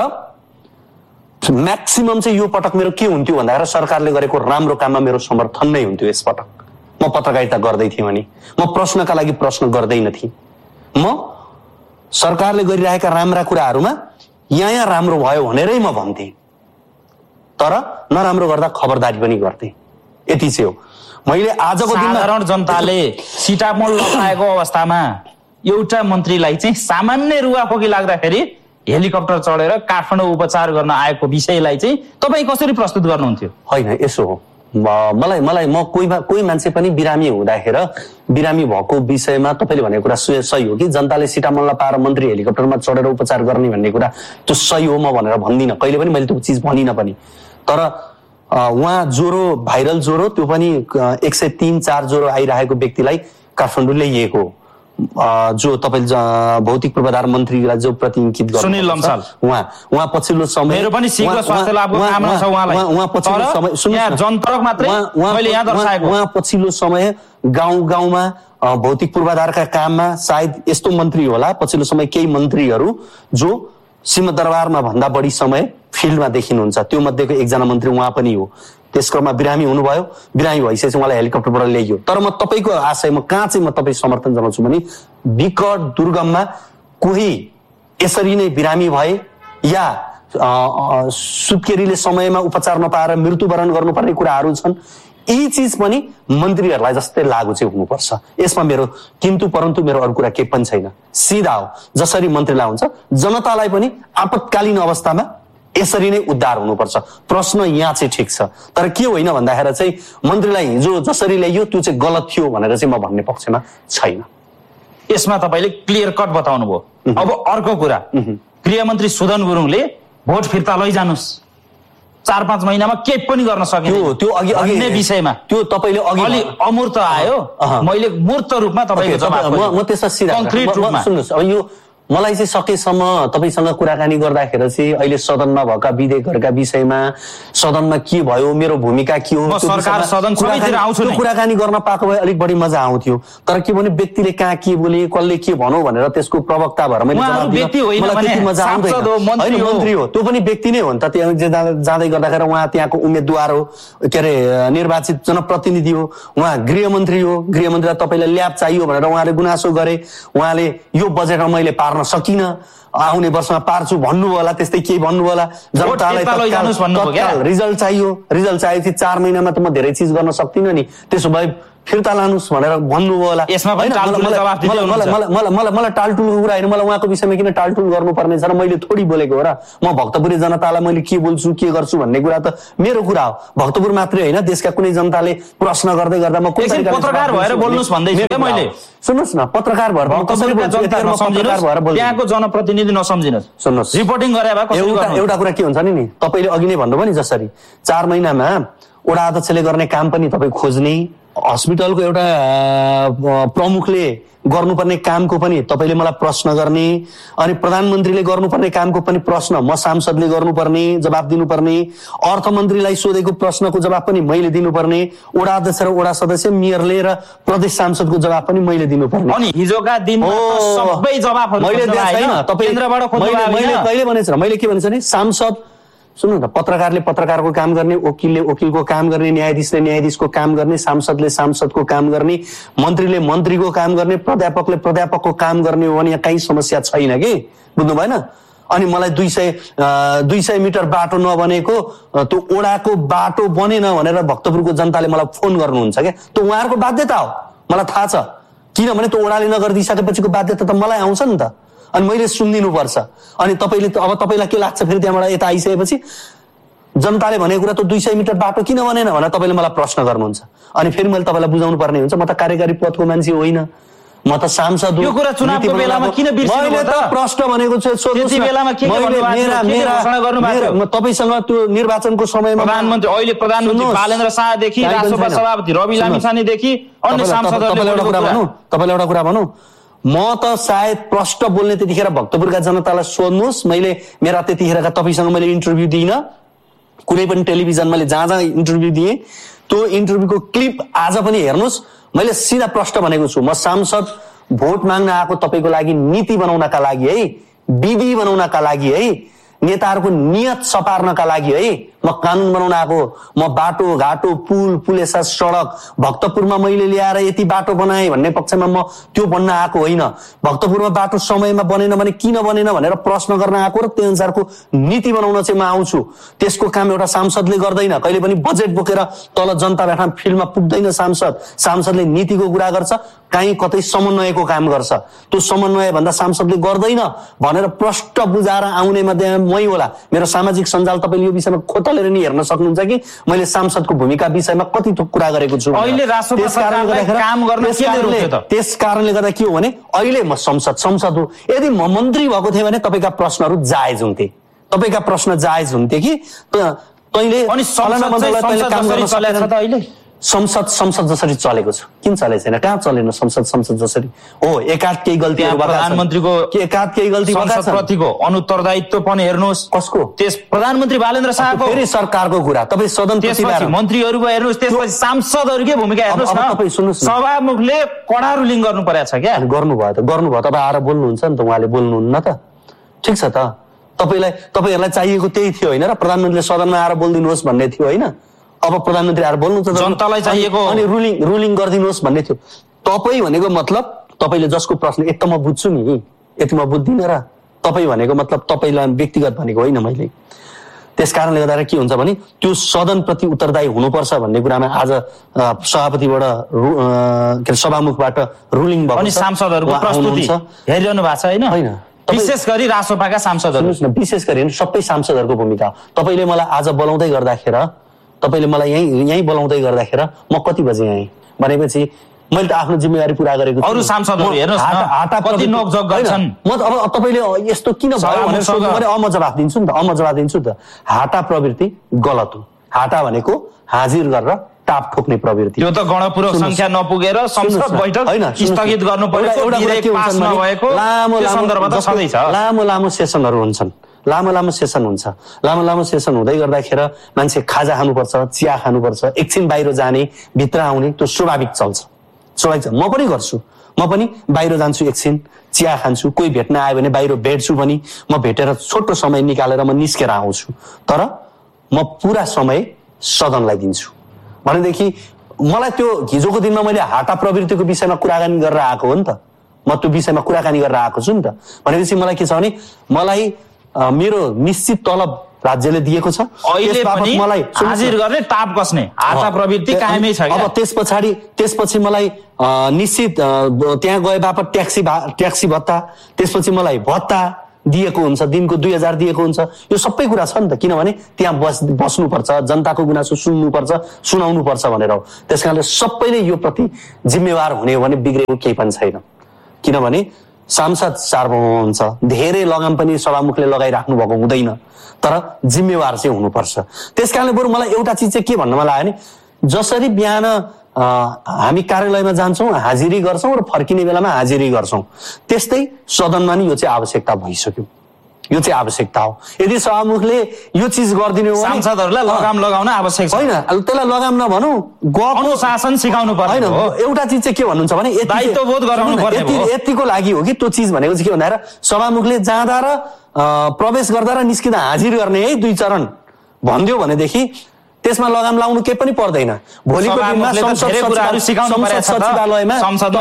Speaker 3: म्याक्सिमम चाहिँ यो पटक मेरो के हुन्थ्यो भन्दाखेरि सरकारले गरेको राम्रो काममा मेरो समर्थन नै हुन्थ्यो यसपटक म पत्रकारिता गर्दै थिएँ भने म प्रश्नका लागि प्रश्न गर्दैन थिएँ म सरकारले गरिरहेका राम्रा कुराहरूमा यहाँ राम्रो भयो भनेरै म भन्थेँ तर नराम्रो गर्दा खबरदारी पनि गर्थे यति चाहिँ हो मैले आजको दिनमा
Speaker 2: साधारण जनताले सिटामोल लगाएको अवस्थामा एउटा मन्त्रीलाई चाहिँ सामान्य रुवाखोकी लाग्दाखेरि हेलिकप्टर चढेर काठमाडौँ उपचार गर्न आएको विषयलाई चाहिँ तपाईँ कसरी प्रस्तुत गर्नुहुन्थ्यो
Speaker 3: होइन यसो हो मलाई म कोही मान्छे पनि बिरामी हुँदाखेरि बिरामी भएको विषयमा तपाईँले भनेको कुरा सही हो कि जनताले सिटामोललाई पाएर मन्त्री हेलिकप्टरमा चढेर उपचार गर्ने भन्ने कुरा त्यो सही हो म भनेर भन्दिनँ कहिले पनि मैले त्यो चिज भनिनँ पनि तर उहाँ ज्वरो भाइरल ज्वरो त्यो पनि 103-4 ज्वरो आइरहेको व्यक्तिलाई काठमाडौँ ल्याइएको जो तपाईले भौतिक पूर्वाधार मन्त्रीलाई जो प्रतिनिधित्व गर्नु
Speaker 2: सुनिल लम्साल
Speaker 3: उहाँ पछिल्लो समय
Speaker 2: मेरो पनि शीघ्र स्वास्थ्य लाभको कामना छ उहाँलाई
Speaker 3: उहाँ पछिल्लो समय
Speaker 2: सुन्नु जनतरक मात्रै मैले यहाँ दर्शाएको
Speaker 3: उहाँ पछिल्लो समय गाउँमा भौतिक पूर्वाधारका काममा सायद यस्तो मन्त्री होला पछिल्लो समय केही मन्त्रीहरू जो सिंहदरबारमा भन्दा बढी समय फिल्डमा देखिनुहुन्छ त्यो मध्येको एकजना मन्त्री उहाँ पनि हो त्यस क्रममा बिरामी हुनुभयो बिरामी भइसकेपछि उहाँलाई हेलिकप्टरबाट ल्याइयो तर म तपाईँको आशय म कहाँ चाहिँ म तपाईँ समर्थन जनाउँछु भने विकट दुर्गममा कोही यसरी नै बिरामी भए या सुत्केरीले समयमा उपचार नपाएर मृत्युवरण गर्नुपर्ने कुराहरू छन् यी चिज पनि मन्त्रीहरूलाई जस्तै लागू चाहिँ हुनुपर्छ यसमा मेरो किन्तु परन्तु मेरो अरू कुरा केही पनि छैन सिधा हो जसरी मन्त्रीलाई हुन्छ जनतालाई पनि आपतकालीन अवस्थामा यसरी नै उद्धार हुनुपर्छ प्रश्न यहाँ चाहिँ ठिक छ तर के होइन भन्दाखेरि चाहिँ मन्त्रीलाई हिजो जसरी ल्याइयो त्यो चाहिँ गलत थियो भनेर चाहिँ म भन्ने पक्षमा छैन
Speaker 2: यसमा तपाईले क्लियर कट बताउनु भयो अब अर्को कुरा गृहमन्त्री सुदन गुरुङले भोट फिर्ता लैजानुस् 4-5 महिनामा केही पनि गर्न सकिन्छ
Speaker 3: त्यो अघि
Speaker 2: विषयमा
Speaker 3: त्यो तपाईले अघि
Speaker 2: अमूर्त आयो मैले मूर्त रूपमा तपाईको जवाफ
Speaker 3: म त्यसमा सिधा
Speaker 2: कन्क्रिट रूपमा
Speaker 3: सुन्नुस् अब यो मलाई चाहिँ सकेसम्म तपाईसँग कुराकानी गर्दाखेरि चाहिँ अहिले सदनमा भएका विधेयकहरूका विषयमा सदनमा के भयो मेरो भूमिका के हो
Speaker 2: सरकार सदन सबैतिर आउँछु
Speaker 3: त्यो कुराकानी गर्न पाएको भए अलिक बढी मजा आउँथ्यो तर के भने व्यक्तिले कहाँ के बोले कसले के भनौ भनेर त्यसको प्रवक्ता भएर मैले जवाफ दिन मलाई त्यति मजा आउँदैन हैन मन्त्री हो त्यो पनि व्यक्ति नै हो नि त त्यहाँ जाँदै गर्दाखेरि उहाँ त्यहाँको उम्मेदवार हो के अरे निर्वाचित जनप्रतिनिधि हो उहाँ गृहमन्त्री हो गृहमन्त्रीलाई तपाईलाई ल्याब चाहियो भनेर उहाँले गुनासो गरे उहाँले यो बजेटमा मैले पार्न सकिन आउने वर्षमा पार्छु भन्नु होला त्यस्तै केही भन्नु होला जनतालाई तत्काल रिजल्ट चाहिएपछि 4 महिनामा त म धेरै चीज गर्न सक्दिन नि त्यसो भए फिर्ता लानुस् भनेर भन्नुभयो होला
Speaker 2: यसमा पनि टालटुल जवाफ दिनु
Speaker 3: मलाई टालटुलको कुरा हैन मलाई उहाँको विषयमा किन टालटुल गर्नुपर्ने छ र मैले थोडी बोलेको हो र म भक्तपुरी जनतालाई मैले के बोल्छु के गर्छु भन्ने कुरा त मेरो कुरा हो भक्तपुर मात्रै हैन देशका कुनै जनताले प्रश्न गर्दै गर्दा म कुन तरिकाले
Speaker 2: पत्रकार भएर बोल्नुस् भन्दै छु मैले
Speaker 3: सुन्नुस् न पत्रकार भएर कसरी बोल्छु पत्रकार भएर बोल्छु
Speaker 2: त्यहाँको जनप्रतिनिधि नसम्झिनुस्
Speaker 3: सुन्नुस्
Speaker 2: रिपोर्टिङ गरे भए कसरी गर्नु
Speaker 3: एउटा कुरा के हुन्छ नि तपाईले अघि नै भन्नुभयो नि जसरी 4 महिनामा वडा अध्यक्षले गर्ने काम पनि तपाई खोज्ने हस्पिटलको एउटा प्रमुखले गर्नुपर्ने कामको पनि तपाईले मलाई प्रश्न गर्ने अनि प्रधानमन्त्रीले गर्नुपर्ने कामको पनि प्रश्न म सांसदले गर्नुपर्ने जवाफ दिनुपर्ने अर्थमन्त्रीलाई सोधेको प्रश्नको जवाफ पनि मैले दिनुपर्ने वडा अध्यक्ष र वडा सदस्य मेयरले र प्रदेश सांसदको जवाफ पनि मैले दिनुपर्ने
Speaker 2: अनि हिजोका दिनमा सबै जवाफहरु
Speaker 3: मैले छैन तपाई केन्द्रबाट खोज्नु मैले कहिले भनेछ र मैले के भनेछ नि सांसद सुन्नु न पत्रकारले पत्रकारको काम गर्ने वकिलले वकिलको काम गर्ने न्यायाधीशले न्यायाधीशको काम गर्ने सांसदले सांसदको काम गर्ने मन्त्रीले मन्त्रीको काम गर्ने प्राध्यापकले प्राध्यापकको काम गर्ने हो भने यहाँ कहीँ समस्या छैन कि बुझ्नु भएन अनि मलाई 200 मिटर बाटो नबनेको त्यो ओडाको बाटो बनेन भनेर भक्तपुरको जनताले मलाई फोन गर्नुहुन्छ क्या त्यो उहाँहरूको बाध्यता हो मलाई थाहा छ किनभने त्यो ओडाले नगरिदिसकेपछिको बाध्यता त मलाई आउँछ नि त अनि मैले सुनिदिनु पर्छ अनि तपाईले अब तपाईलाई के लाग्छ फेरि त्यहाँबाट यता आइसकेपछि जनताले भनेको कुरा त 200 मिटर बाटो किन बनेन भनेर तपाईँले मलाई प्रश्न गर्नुहुन्छ। अनि फेरि मैले तपाईँलाई बुझाउनु पर्ने हुन्छ, म त कार्यकारी पदको मान्छे होइन, म त सांसद हो।
Speaker 2: यो कुरा चुनावको बेलामा किन बिर्सिनु?
Speaker 3: मैले त प्रश्न भनेको छु,
Speaker 2: त्यति बेलामा के घोषणा गर्नुभएको?
Speaker 3: तपाईसँग त्यो निर्वाचनको समयमा
Speaker 2: प्रधानमन्त्री, अहिले प्रधानमन्त्री बालेन्द्र शाहदेखि राष्ट्रसभा सभापति रवि लामिछानेदेखि अन्य सांसदहरूले
Speaker 3: तपाईँलाई एउटा कुरा भनौँ, म त सायद प्रश्न बोल्ने त्यतिखेर भक्तपुरका जनतालाई सोध्नुहोस्, मैले मेरा त्यतिखेरका तपाईँसँग मैले इन्टरभ्यू दिइनँ, कुनै पनि टेलिभिजन मैले जहाँ जहाँ इन्टरभ्यू दिएँ त्यो इन्टरभ्यूको क्लिप आज पनि हेर्नुहोस्। मैले सिधा प्रश्न भनेको छु, म सांसद भोट माग्न आएको तपाईँको लागि नीति बनाउनका लागि है, विधि बनाउनका लागि है, नेताहरूको नियत सपार्नका लागि है, म कानुन बनाउन आएको। म बाटो घाटो पुल पुलेसा सडक भक्तपुरमा मैले ल्याएर यति बाटो बनाएँ भन्ने पक्षमा म त्यो भन्न आएको होइन। भक्तपुरमा बाटो समयमा बनेन भने किन बनेन भनेर प्रश्न गर्न आएको र त्यही अनुसारको नीति बनाउन चाहिँ म आउँछु। त्यसको काम एउटा सांसदले गर्दैन, कहिले पनि बजेट बोकेर तल जनता बैठा फिल्डमा पुग्दैन सांसदले नीतिको कुरा गर्छ, काहीँ कतै समन्वयको काम गर्छ। त्यो समन्वय भन्दा सांसदले गर्दैन भनेर प्रष्ट बुझाएर आउने मध्ये मै होला। मेरो सामाजिक सञ्जाल तपाईँले यो विषयमा खोतलेर नि हेर्न सक्नुहुन्छ कि मैले सांसदको भूमिका विषयमा कति थोक कुरा गरेको छु। त्यस कारणले गर्दा के हो भने अहिले म संसद हो। यदि म मन्त्री भएको थिएँ भने तपाईँका प्रश्नहरू जायज हुन्थे, तपाईँका प्रश्न जायज हुन्थे कि तैँले संसद जसरी चलेको छ किन चलेको छैन, कहाँ चलेन संसद जसरी हो। एकाध केही गल्ती
Speaker 2: प्रधानमन्त्रीको एकाध केही गल्ती प्रतिको अनुत्तरदायित्व पनि हेर्नुहोस्।
Speaker 3: कसको?
Speaker 2: त्यस प्रधानमन्त्री बालेन्द्र शाहको,
Speaker 3: फेरि सरकारको कुरा। तपाईँ सदन
Speaker 2: मन्त्रीहरूको हेर्नुहोस्, त्यसपछि सांसदहरूकै भूमिका हेर्नुहोस् न।
Speaker 3: तपाईँ सुन्नुहोस्,
Speaker 2: सभामुखले कडा रुलिङ गर्नु परेको छ क्या।
Speaker 3: गर्नुभयो तपाईँ आएर बोल्नुहुन्छ नि त, उहाँले बोल्नुहुन्न त, ठिक छ त। तपाईँहरूलाई चाहिएको त्यही थियो होइन र, प्रधानमन्त्रीले सदनमा आएर बोलिदिनुहोस् भन्ने थियो होइन। अब प्रधानमन्त्री आएर बोल्नुहुन्छ,
Speaker 2: जनतालाई चाहिएको
Speaker 3: अनि रुलिङ गरिदिनुहोस् भन्ने थियो। तपाईँ भनेको मतलब तपाईँले जसको प्रश्न यति म बुझ्छु नि, यति म बुझ्दिनँ र। तपाईँ भनेको मतलब तपाईँलाई व्यक्तिगत भनेको होइन मैले। त्यस कारणले गर्दा के हुन्छ भने त्यो सदनप्रति उत्तरदायी हुनुपर्छ भन्ने कुरामा आज सभापतिबाट सभामुखबाट रुलिङ भयो।
Speaker 2: अनि सांसदहरूको प्रस्तुति हेरिरहनु भएको छ होइन? विशेष गरी रासोपाका सांसदहरू,
Speaker 3: विशेष गरी सबै सांसदहरूको भूमिका। तपाईँले मलाई आज बोलाउँदै गर्दाखेरि, तपाईँले मलाई यहीँ बोलाउँदै गर्दाखेरि म कति बजे आएँ भनेपछि मैले त आफ्नो जिम्मेवारी पुरा गरेको छु।
Speaker 2: अरू सांसदहरू हेर्नुहोस् न कति नोकझोक गर्छन्।
Speaker 3: म अब तपाईँले यस्तो किन भयो भनेर सोध्नु भने म जवाफ दिन्छु नि त, हाटा प्रवृत्ति गलत हो। हाटा भनेको हाजिर गरेर टाप ठोक्ने प्रवृत्ति।
Speaker 2: त्यो त गणपुरक संख्या नपुगेर संसद बैठक स्थगित गर्नु पर्यो,
Speaker 3: लामो सेसनहरू हुन्छन्, लामो सेसन हुन्छ। लामो सेसन हुँदै गर्दाखेरि मान्छे खाजा खानुपर्छ, चिया खानुपर्छ, एकछिन बाहिर जाने भित्र आउने, त्यो स्वाभाविक चल्छ। म पनि गर्छु, म पनि बाहिर जान्छु, एकछिन चिया खान्छु, कोही भेट्न आयो भने बाहिर भेट्छु पनि, म भेटेर छोटो समय निकालेर म निस्केर आउँछु। तर म पुरा समय सदनलाई दिन्छु भनेदेखि मलाई त्यो हिजोको दिनमा मैले हाटा प्रवृत्तिको विषयमा कुराकानी गरेर आएको हो नि त, म त्यो विषयमा कुराकानी गरेर आएको छु नि त। भनेपछि मलाई के छ भने मलाई मेरो निश्चित तलब राज्यले दिएको छ,
Speaker 2: अहिले पनि मलाई हाजिर गर्ने टाप कस्ने हाटा प्रवृत्ति कायमै छ।
Speaker 3: अब त्यसपछि मलाई निश्चित त्यहाँ गए बापत ट्याक्सी भत्ता, त्यसपछि मलाई भत्ता दिएको हुन्छ, दिनको 2000 दिएको हुन्छ। यो सबै कुरा छ नि त, किनभने त्यहाँ बस्नुपर्छ, जनताको गुनासो सुनाउनुपर्छ भनेर हो। त्यस कारणले सबैले यो प्रति जिम्मेवार हुने हो भने बिग्रेको केही पनि छैन। किनभने सांसद सार्वभौम हुन्छ, धेरै लगाम पनि सभामुखले लगाइराख्नु भएको हुँदैन, तर जिम्मेवार चाहिँ हुनुपर्छ। त्यस कारणले बरु मलाई एउटा चिज चाहिँ के भन्नमा लाग्यो भने जसरी बिहान हामी कार्यालयमा जान्छौँ, हाजिरी गर्छौँ र फर्किने बेलामा हाजिरी गर्छौँ, त्यस्तै सदनमा नि यो चाहिँ आवश्यकता भइसक्यो। यो चाहिँ आवश्यकता हो। यदि सभामुखले यो चिज गरिदिनु हो,
Speaker 2: सांसदहरूलाई लगाम लगाउन आवश्यक
Speaker 3: होइन, त्यसलाई लगाम नभनौँ,
Speaker 2: अनुशासन सिकाउनु पर्दैन।
Speaker 3: एउटा चिज चाहिँ के भन्नुहुन्छ भने
Speaker 2: दायित्वबोध गराउनु पर्ने,
Speaker 3: यतिको लागि हो कि त्यो चिज भनेको चाहिँ के भन्दा सभामुखले जाँदा र प्रवेश गर्दा र निस्किँदा हाजिर गर्ने है 2 चरण भनिदियो भनेदेखि त्यसमा लगाम लाउनु केही पनि पर्दैन। भोलिको दिनमा सचिवालयमा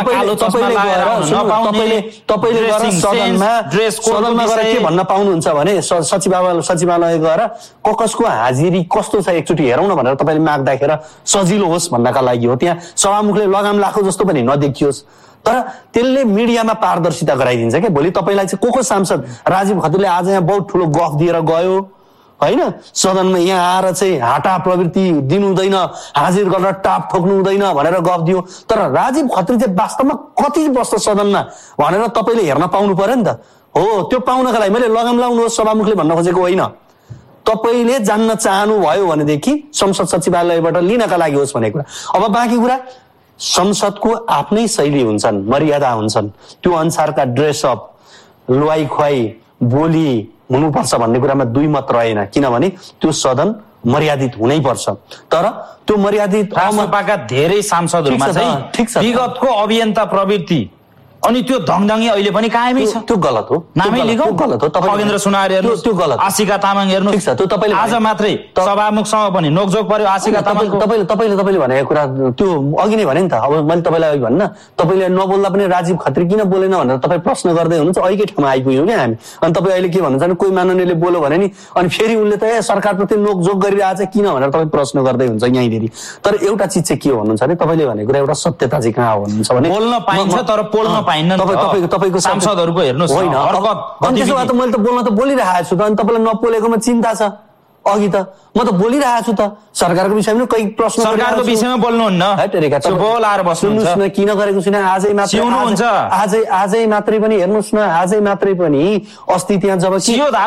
Speaker 3: सदनमा गएर के भन्न पाउनुहुन्छ भने सचिवालय गएर कसको हाजिरी कस्तो छ एकचोटि हेरौँ न भनेर तपाईँले माग्दाखेरि सजिलो होस् भन्नका लागि हो। त्यहाँ सभामुखले लगाम लाखो जस्तो पनि नदेखियोस्, तर त्यसले मिडियामा पारदर्शिता गराइदिन्छ क्या। भोलि तपाईँलाई चाहिँ को सांसद राजीव खत्रीले आज यहाँ बहुत ठुलो गफ दिएर गयो, होइन सदनमा यहाँ आएर चाहिँ हाटा प्रवृत्ति दिनु हुँदैन, हाजिर गरेर टाप ठोक्नु हुँदैन भनेर गफ दियो। तर राजीव खत्री चाहिँ वास्तवमा कति बस्छ सदनमा भनेर तपाईँले हेर्न पाउनु पर्यो नि त। हो त्यो पाउनका लागि मैले लगाम लाउनुहोस् सभामुखले भन्न खोजेको होइन, तपाईँले जान्न चाहनु भयो भनेदेखि संसद सचिवालयबाट लिनका लागि होस् भन्ने कुरा। अब बाँकी कुरा संसदको आफ्नै शैली हुन्छन्, मर्यादा हुन्छन्, त्यो अनुसारका ड्रेसअप लुवाई खुवाई बोली हुनुपर्छ भन्ने कुरामा दुई मत रहेन, किनभने त्यो सदन मर्यादित हुनै पर्छ। तर त्यो मर्यादित
Speaker 2: राष्ट्रसभाका धेरै सांसदहरूमा चाहिँ विगतको अभियन्ता प्रवृत्ति अनि त्यो धङधङी अहिले पनि कायमै छ।
Speaker 3: त्यो गलत हो,
Speaker 2: नामै लेखौ,
Speaker 3: गलत हो।
Speaker 2: खगेन्द्र सुनार हेर्नुहोस्,
Speaker 3: त्यो गलत।
Speaker 2: आशिका तामाङ हेर्नुहोस्,
Speaker 3: त्यो तपाईले
Speaker 2: आज मात्रै सभामुखसँग पनि नोकझोक पर्यो आशिका तामाङ।
Speaker 3: तपाईले भनेको कुरा त्यो अघि नै भने नि त। अब मैले तपाईँलाई अघि भन्न, तपाईँले नबोल्दा पनि राजीव खत्री किन बोलेन भनेर तपाईँ प्रश्न गर्दै हुनुहुन्छ, अहिलेकै ठाउँमा आइपुग्यौँ क्या हामी। अनि तपाईँ अहिले के भन्नुहुन्छ भने कोही माननीयले बोल्यो भने नि अनि फेरि उनले त सरकारप्रति नोकझोक गरिरहेछ किन भनेर तपाईँ प्रश्न गर्दै हुन्छ यहीँनिर। तर एउटा चिज चाहिँ के हो भन्नुहुन्छ भने तपाईँले भनेको कुरा एउटा सत्यता चाहिँ कहाँ हो भन्नुहुन्छ भने
Speaker 2: बोल्न पाइन्छ तर पोल्न पाइन्न।
Speaker 3: तपाईँको
Speaker 2: सांसदहरूको हेर्नुहोस्
Speaker 3: होइन, त्यसो भए त मैले त बोल्न त बोलिरहेको छु त, अनि तपाईँलाई नपोलेकोमा चिन्ता छ। अघि त म त बोलिरहेको छु त, सरकारको विषयमा कहीँ प्रश्न
Speaker 2: सरकारको विषयमा बोल्नुहुन्न,
Speaker 3: सुन्नुहोस् न किन गरेको छुइनँ आजै मात्रै पनि हेर्नुहोस् न, आजै मात्रै पनि अस्ति त्यहाँ जब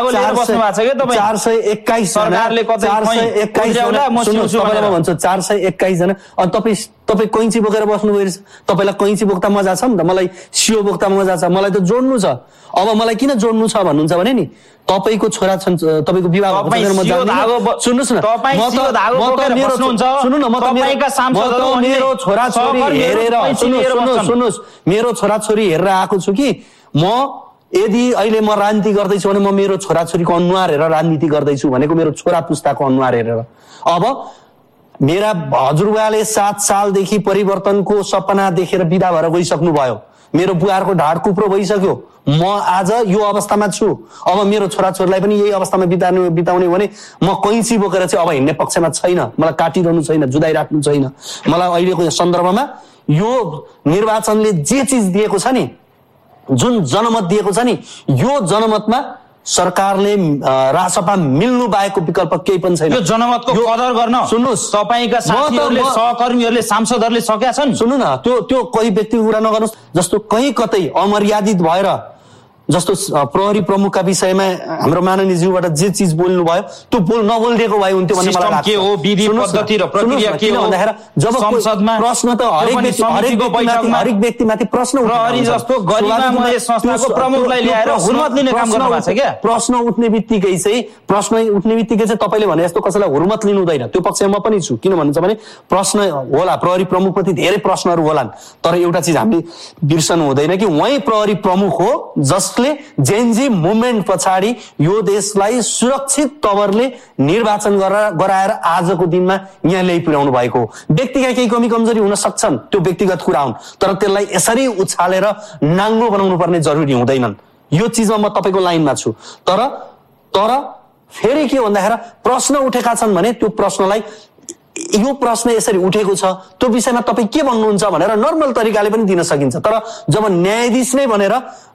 Speaker 3: 421 जना अनि तपाईँ कैँची बोकेर बस्नु गइरहेछ। तपाईँलाई कैँची बोक्दा मजा छ नि त, मलाई सियो बोक्दा मजा छ, मलाई त जोड्नु छ। अब मलाई किन जोड्नु छ भन्नुहुन्छ भने नि तपाईँको छोरा छन्, तपाईँको विवाह सुन्नुहोस् न, मेरो छोराछोरी हेरेर सुन्नुहोस्, मेरो छोराछोरी हेरेर आएको छु कि म यदि अहिले म राजनीति गर्दैछु भने म मेरो छोराछोरीको अनुहार हेरेर राजनीति गर्दैछु भनेको मेरो छोरा पुस्ताको अनुहार हेरेर। अब मेरा हजुरबाले 7 सालदेखि परिवर्तनको सपना देखेर बिदा भएर गइसक्नु भयो, मेरो बुहारको ढाड कुप्रो भइसक्यो, म आज यो अवस्थामा छु। अब मेरो छोराछोरीलाई पनि यही अवस्थामा बिताउने भने म कैँची बोकेर चाहिँ अब हिँड्ने पक्षमा छैन, मलाई काटिरहनु छैन, जुदाइराख्नु छैन। मलाई अहिलेको सन्दर्भमा यो निर्वाचनले जे चिज दिएको छ नि, जुन जनमत दिएको छ नि, यो जनमतमा सरकारले रासपा मिल्नु बाहेकको विकल्प केही पनि छैन।
Speaker 2: यो जनमतको कदर गर्न
Speaker 3: सुन्नुहोस्,
Speaker 2: तपाईका साथीहरूले सहकर्मीहरूले सांसदहरूले सकेका छन्।
Speaker 3: सुन्नु न, त्यो कोही व्यक्तिको कुरा नगर्नुहोस्। जस्तो कहीँ कतै अमर्यादित भएर जस्तो प्रहरी प्रमुखका विषयमा हाम्रो माननीयज्यूबाट जे चिज बोल्नु भयो त्यो नबोलिदिएको भए हुन्थ्यो भन्ने मलाई लाग्छ।
Speaker 2: के हो विधि पद्धति र प्रक्रिया के हो भन्दाखेरि
Speaker 3: जब संसदमा प्रश्न त हरेक व्यक्तिमाथि प्रश्न
Speaker 2: प्रहरी जस्तो गरिमामय संस्थाको प्रमुखलाई ल्याएर हुर्मत लिने काम गर्नु भएको छ क्या।
Speaker 3: प्रश्न उठ्ने बित्तिकै चाहिँ तपाईँले भने जस्तो कसैलाई हुर्मत लिनु हुँदैन, त्यो पक्षमा म पनि छु। किन भन्नुहुन्छ भने प्रश्न होला, प्रहरी प्रमुखप्रति धेरै प्रश्नहरू होलान्, तर एउटा चिज हामीले बिर्सनु हुँदैन कि उहाँ प्रहरी प्रमुख हो जसले जेनजी मुभमेन्ट पछाडि यो देशलाई सुरक्षित तवरले निर्वाचन गराएर आजको दिनमा यहाँ ल्याइ पुर्याउनु भएको हो। व्यक्तिका केही कमी कमजोरी हुन सक्छन्, त्यो व्यक्तिगत कुरा हुन्, तर त्यसलाई यसरी उछालेर नाङ्गो बनाउनु पर्ने जरुरी हुँदैनन्। यो चिजमा म तपाईँको लाइनमा छु। तर फेरि के भन्दाखेरि प्रश्न उठेका छन् भने त्यो प्रश्नलाई यो प्रश्न यसरी उठेको छ त्यो विषयमा तपाईँ के भन्नुहुन्छ भनेर नर्मल तरिकाले पनि दिन सकिन्छ। तर जब न्यायाधीश नै भनेर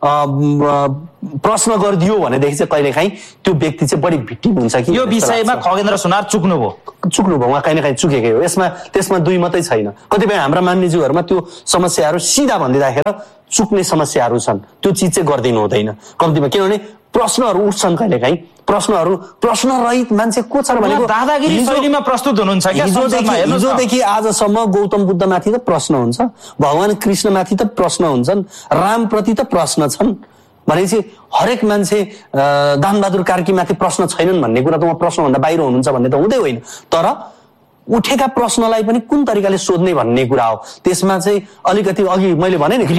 Speaker 3: प्रश्न गरिदियो भनेदेखि चाहिँ कहिलेकाहीँ त्यो व्यक्ति चाहिँ बढी भिक्टिम हुन्छ कि
Speaker 2: यो विषयमा खगेन्द्र सुनार चुक्नुभयो,
Speaker 3: उहाँ कहीँ न कहीँ चुकेकै हो। त्यसमा दुई मात्रै छैन। कतिपय हाम्रा मान्यज्यूहरूमा त्यो समस्याहरू सिधा भनिदिँदाखेरि चुक्ने समस्याहरू छन्, त्यो चिज चाहिँ गरिदिनु हुँदैन कम्तीमा। किनभने प्रश्नहरू उठ्छन् कहिलेकाहीँ, प्रश्न रहित मान्छे को छ भनेको
Speaker 2: दादागिरी शैलीमा प्रस्तुत हुनुहुन्छ।
Speaker 3: हिजोदेखि आजसम्म गौतम बुद्धमाथि त प्रश्न हुन्छ, भगवान कृष्णमाथि त प्रश्न हुन्छन्, रामप्रति त प्रश्न छन् भनेपछि हरेक मान्छे दानबहादुर कार्कीमाथि प्रश्न छैनन् भन्ने कुरा त उहाँ प्रश्नभन्दा बाहिर हुनुहुन्छ भन्ने त हुँदै होइन। तर उठेका प्रश्नलाई पनि कुन तरिकाले सोध्ने भन्ने कुरा हो। त्यसमा चाहिँ अलिकति अघि मैले भने नि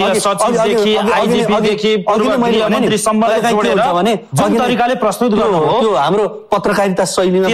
Speaker 3: त्यो हाम्रो पत्रकारिता शैलीमा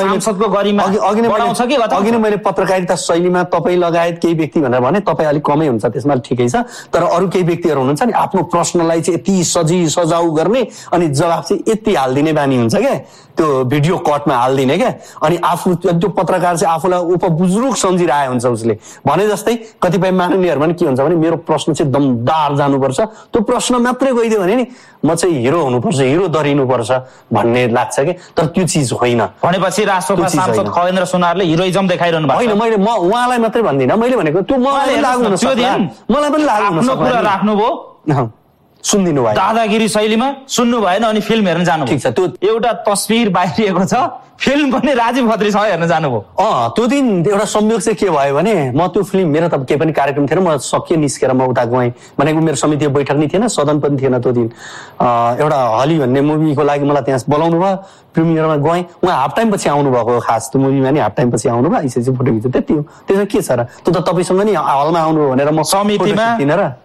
Speaker 3: अघि नै मैले पत्रकारिता शैलीमा तपाईँ लगायत केही व्यक्ति भनेर भने तपाईँ अलिक कमै हुन्छ, त्यसमा ठिकै छ। तर अरू केही व्यक्तिहरू हुनुहुन्छ नि आफ्नो प्रश्नलाई चाहिँ यति सजाउ गर्ने अनि जवाब चाहिँ यति हालिदिने बानी हुन्छ क्या, त्यो भिडियो कटमा हालिदिने क्या। अनि आफू त्यो पत्रकार चाहिँ आफूलाई उपबुजुर्ग सम्झिरहेको हुन्छ उसले। भने जस्तै कतिपय माननीयहरूमा के हुन्छ भने मेरो प्रश्न चाहिँ दमदार जानुपर्छ, त्यो प्रश्न मात्रै गइदियो भने नि म चाहिँ हिरो हुनुपर्छ, हिरो दरिनुपर्छ भन्ने लाग्छ कि, तर त्यो चिज होइन।
Speaker 2: भनेपछि राष्ट्रसभा सांसद खगेन्द्र सुनारले हिरोइजम देखाइरहनु भएको
Speaker 3: होइन। म उहाँलाई मात्रै भन्दिनँ, मैले भनेको त्यो मलाई लागु हुन सक्ला, मलाई पनि लागु हुन सक्ला।
Speaker 2: आफ्नो कुरा राख्नुभयो,
Speaker 3: सुनिदिनु भयो,
Speaker 2: दादागिरी शैलीमा सुन्नु भएन, अनि फिल्म हेर्न जानु।
Speaker 3: ठिक छ, त्यो
Speaker 2: एउटा तस्बिर बाहिरिएको छ, फिल्म पनि राजीव खत्रीसँग हेर्न जानुभयो।
Speaker 3: त्यो दिन एउटा संयोग चाहिँ के भयो भने म त्यो फिल्म, मेरो त केही पनि कार्यक्रम थिएन, म सकियो निस्केर म उता गएँ। भनेको मेरो समिति बैठक नै थिएन, सदन पनि थिएन त्यो दिन। एउटा हली भन्ने मुभीको लागि मलाई त्यहाँ बोलाउनु भयो, प्रिमियरमा गएँ। उहाँ हाफ टाइम पछि आउनु भएको खास त्यो मुभीमा नि हाफ टाइम पछि आउनु भयो, यसरी फोटो खिच्यो, त्यति हो। त्यसमा के छ र, त्यो त तपाईँसँग नि हलमा आउनु भनेर म
Speaker 2: समितिमा
Speaker 3: र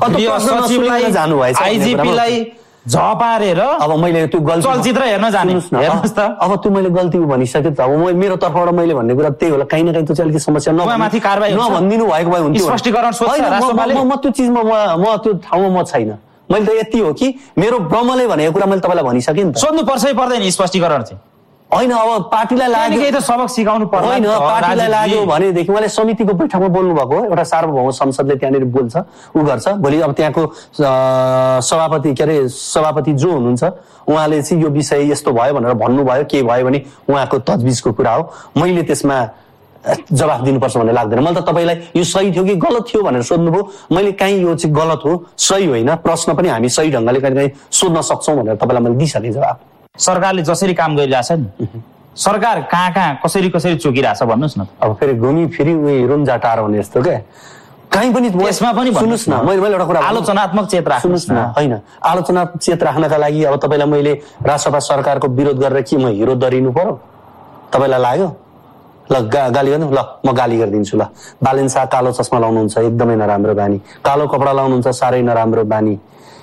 Speaker 2: आइजिपीलाई झपारेर
Speaker 3: अब मैले त्यो गल्ती
Speaker 2: चलचित्र हेर्न जाने, हेर्नुस् त
Speaker 3: अब त्यो मैले गल्ती भनिसकेँ त, अब मेरो तर्फबाट मैले भन्ने कुरा त्यही होला, कहीँ न कहीँ त्यो चाहिँ अलिकति समस्या
Speaker 2: माथि कारबाही
Speaker 3: नभनिदिनु भएको भए हुन्थ्यो।
Speaker 2: स्पष्टीकरण
Speaker 3: म त्यो चिजमा म त्यो ठाउँमा म छैन। मैले त यति हो कि मेरो ब्रह्मले भनेको कुरा मैले तपाईँलाई भनिसकेँ नि त।
Speaker 2: सोध्नु पर्छै पर्दैन स्पष्टीकरण चाहिँ?
Speaker 3: होइन, अब पार्टीलाई लाग्यो
Speaker 2: त सबक सिकाउनु पर्दैन।
Speaker 3: होइन, पार्टीलाई लाग्यो भनेदेखि उहाँले समितिको बैठकमा बोल्नु भएको हो, एउटा सार्वभौम संसदले त्यहाँनिर बोल्छ, ऊ गर्छ। भोलि अब त्यहाँको सभापति के अरे सभापति जो हुनुहुन्छ उहाँले चाहिँ यो विषय यस्तो भयो भनेर भन्नुभयो, के भयो भने उहाँको तजविजको कुरा हो, मैले त्यसमा जवाफ दिनुपर्छ भन्ने लाग्दैन मलाई। त तपाईँलाई यो सही थियो कि गलत थियो भनेर सोध्नुभयो, मैले काहीँ यो चाहिँ गलत हो सही होइन, प्रश्न पनि हामी सही ढङ्गले कहीँ कहीँ सोध्न सक्छौँ भनेर तपाईँलाई मैले दिइसकेँ जवाफ।
Speaker 2: सरकारले जसरी काम गरिरहेछ नि, सरकार कहाँ कहाँ कसरी कसरी चुकिरहेछ भन्नुहोस् न।
Speaker 3: अब फेरि घुमी फिरी उयो रुम्जा टाढो हुने जस्तो क्या, कहीँ पनि
Speaker 2: यसमा पनि
Speaker 3: सुन्नुहोस् न, मैले एउटा कुरा
Speaker 2: आलोचनात्मक चेत राख्नुहोस् न।
Speaker 3: होइन, आलोचनात्मक चेत राख्नका लागि अब तपाईँलाई मैले राष्ट्रसभा सरकारको विरोध गरेर के म हिरो दरिनु पर्यो तपाईँलाई लाग्यो? ल गाली गर्नु, ल म गाली गरिदिन्छु। ल बालेन शाह कालो चस्मा लाउनुहुन्छ, एकदमै नराम्रो बानी। कालो कपडा लाउनुहुन्छ, साह्रै नराम्रो बानी।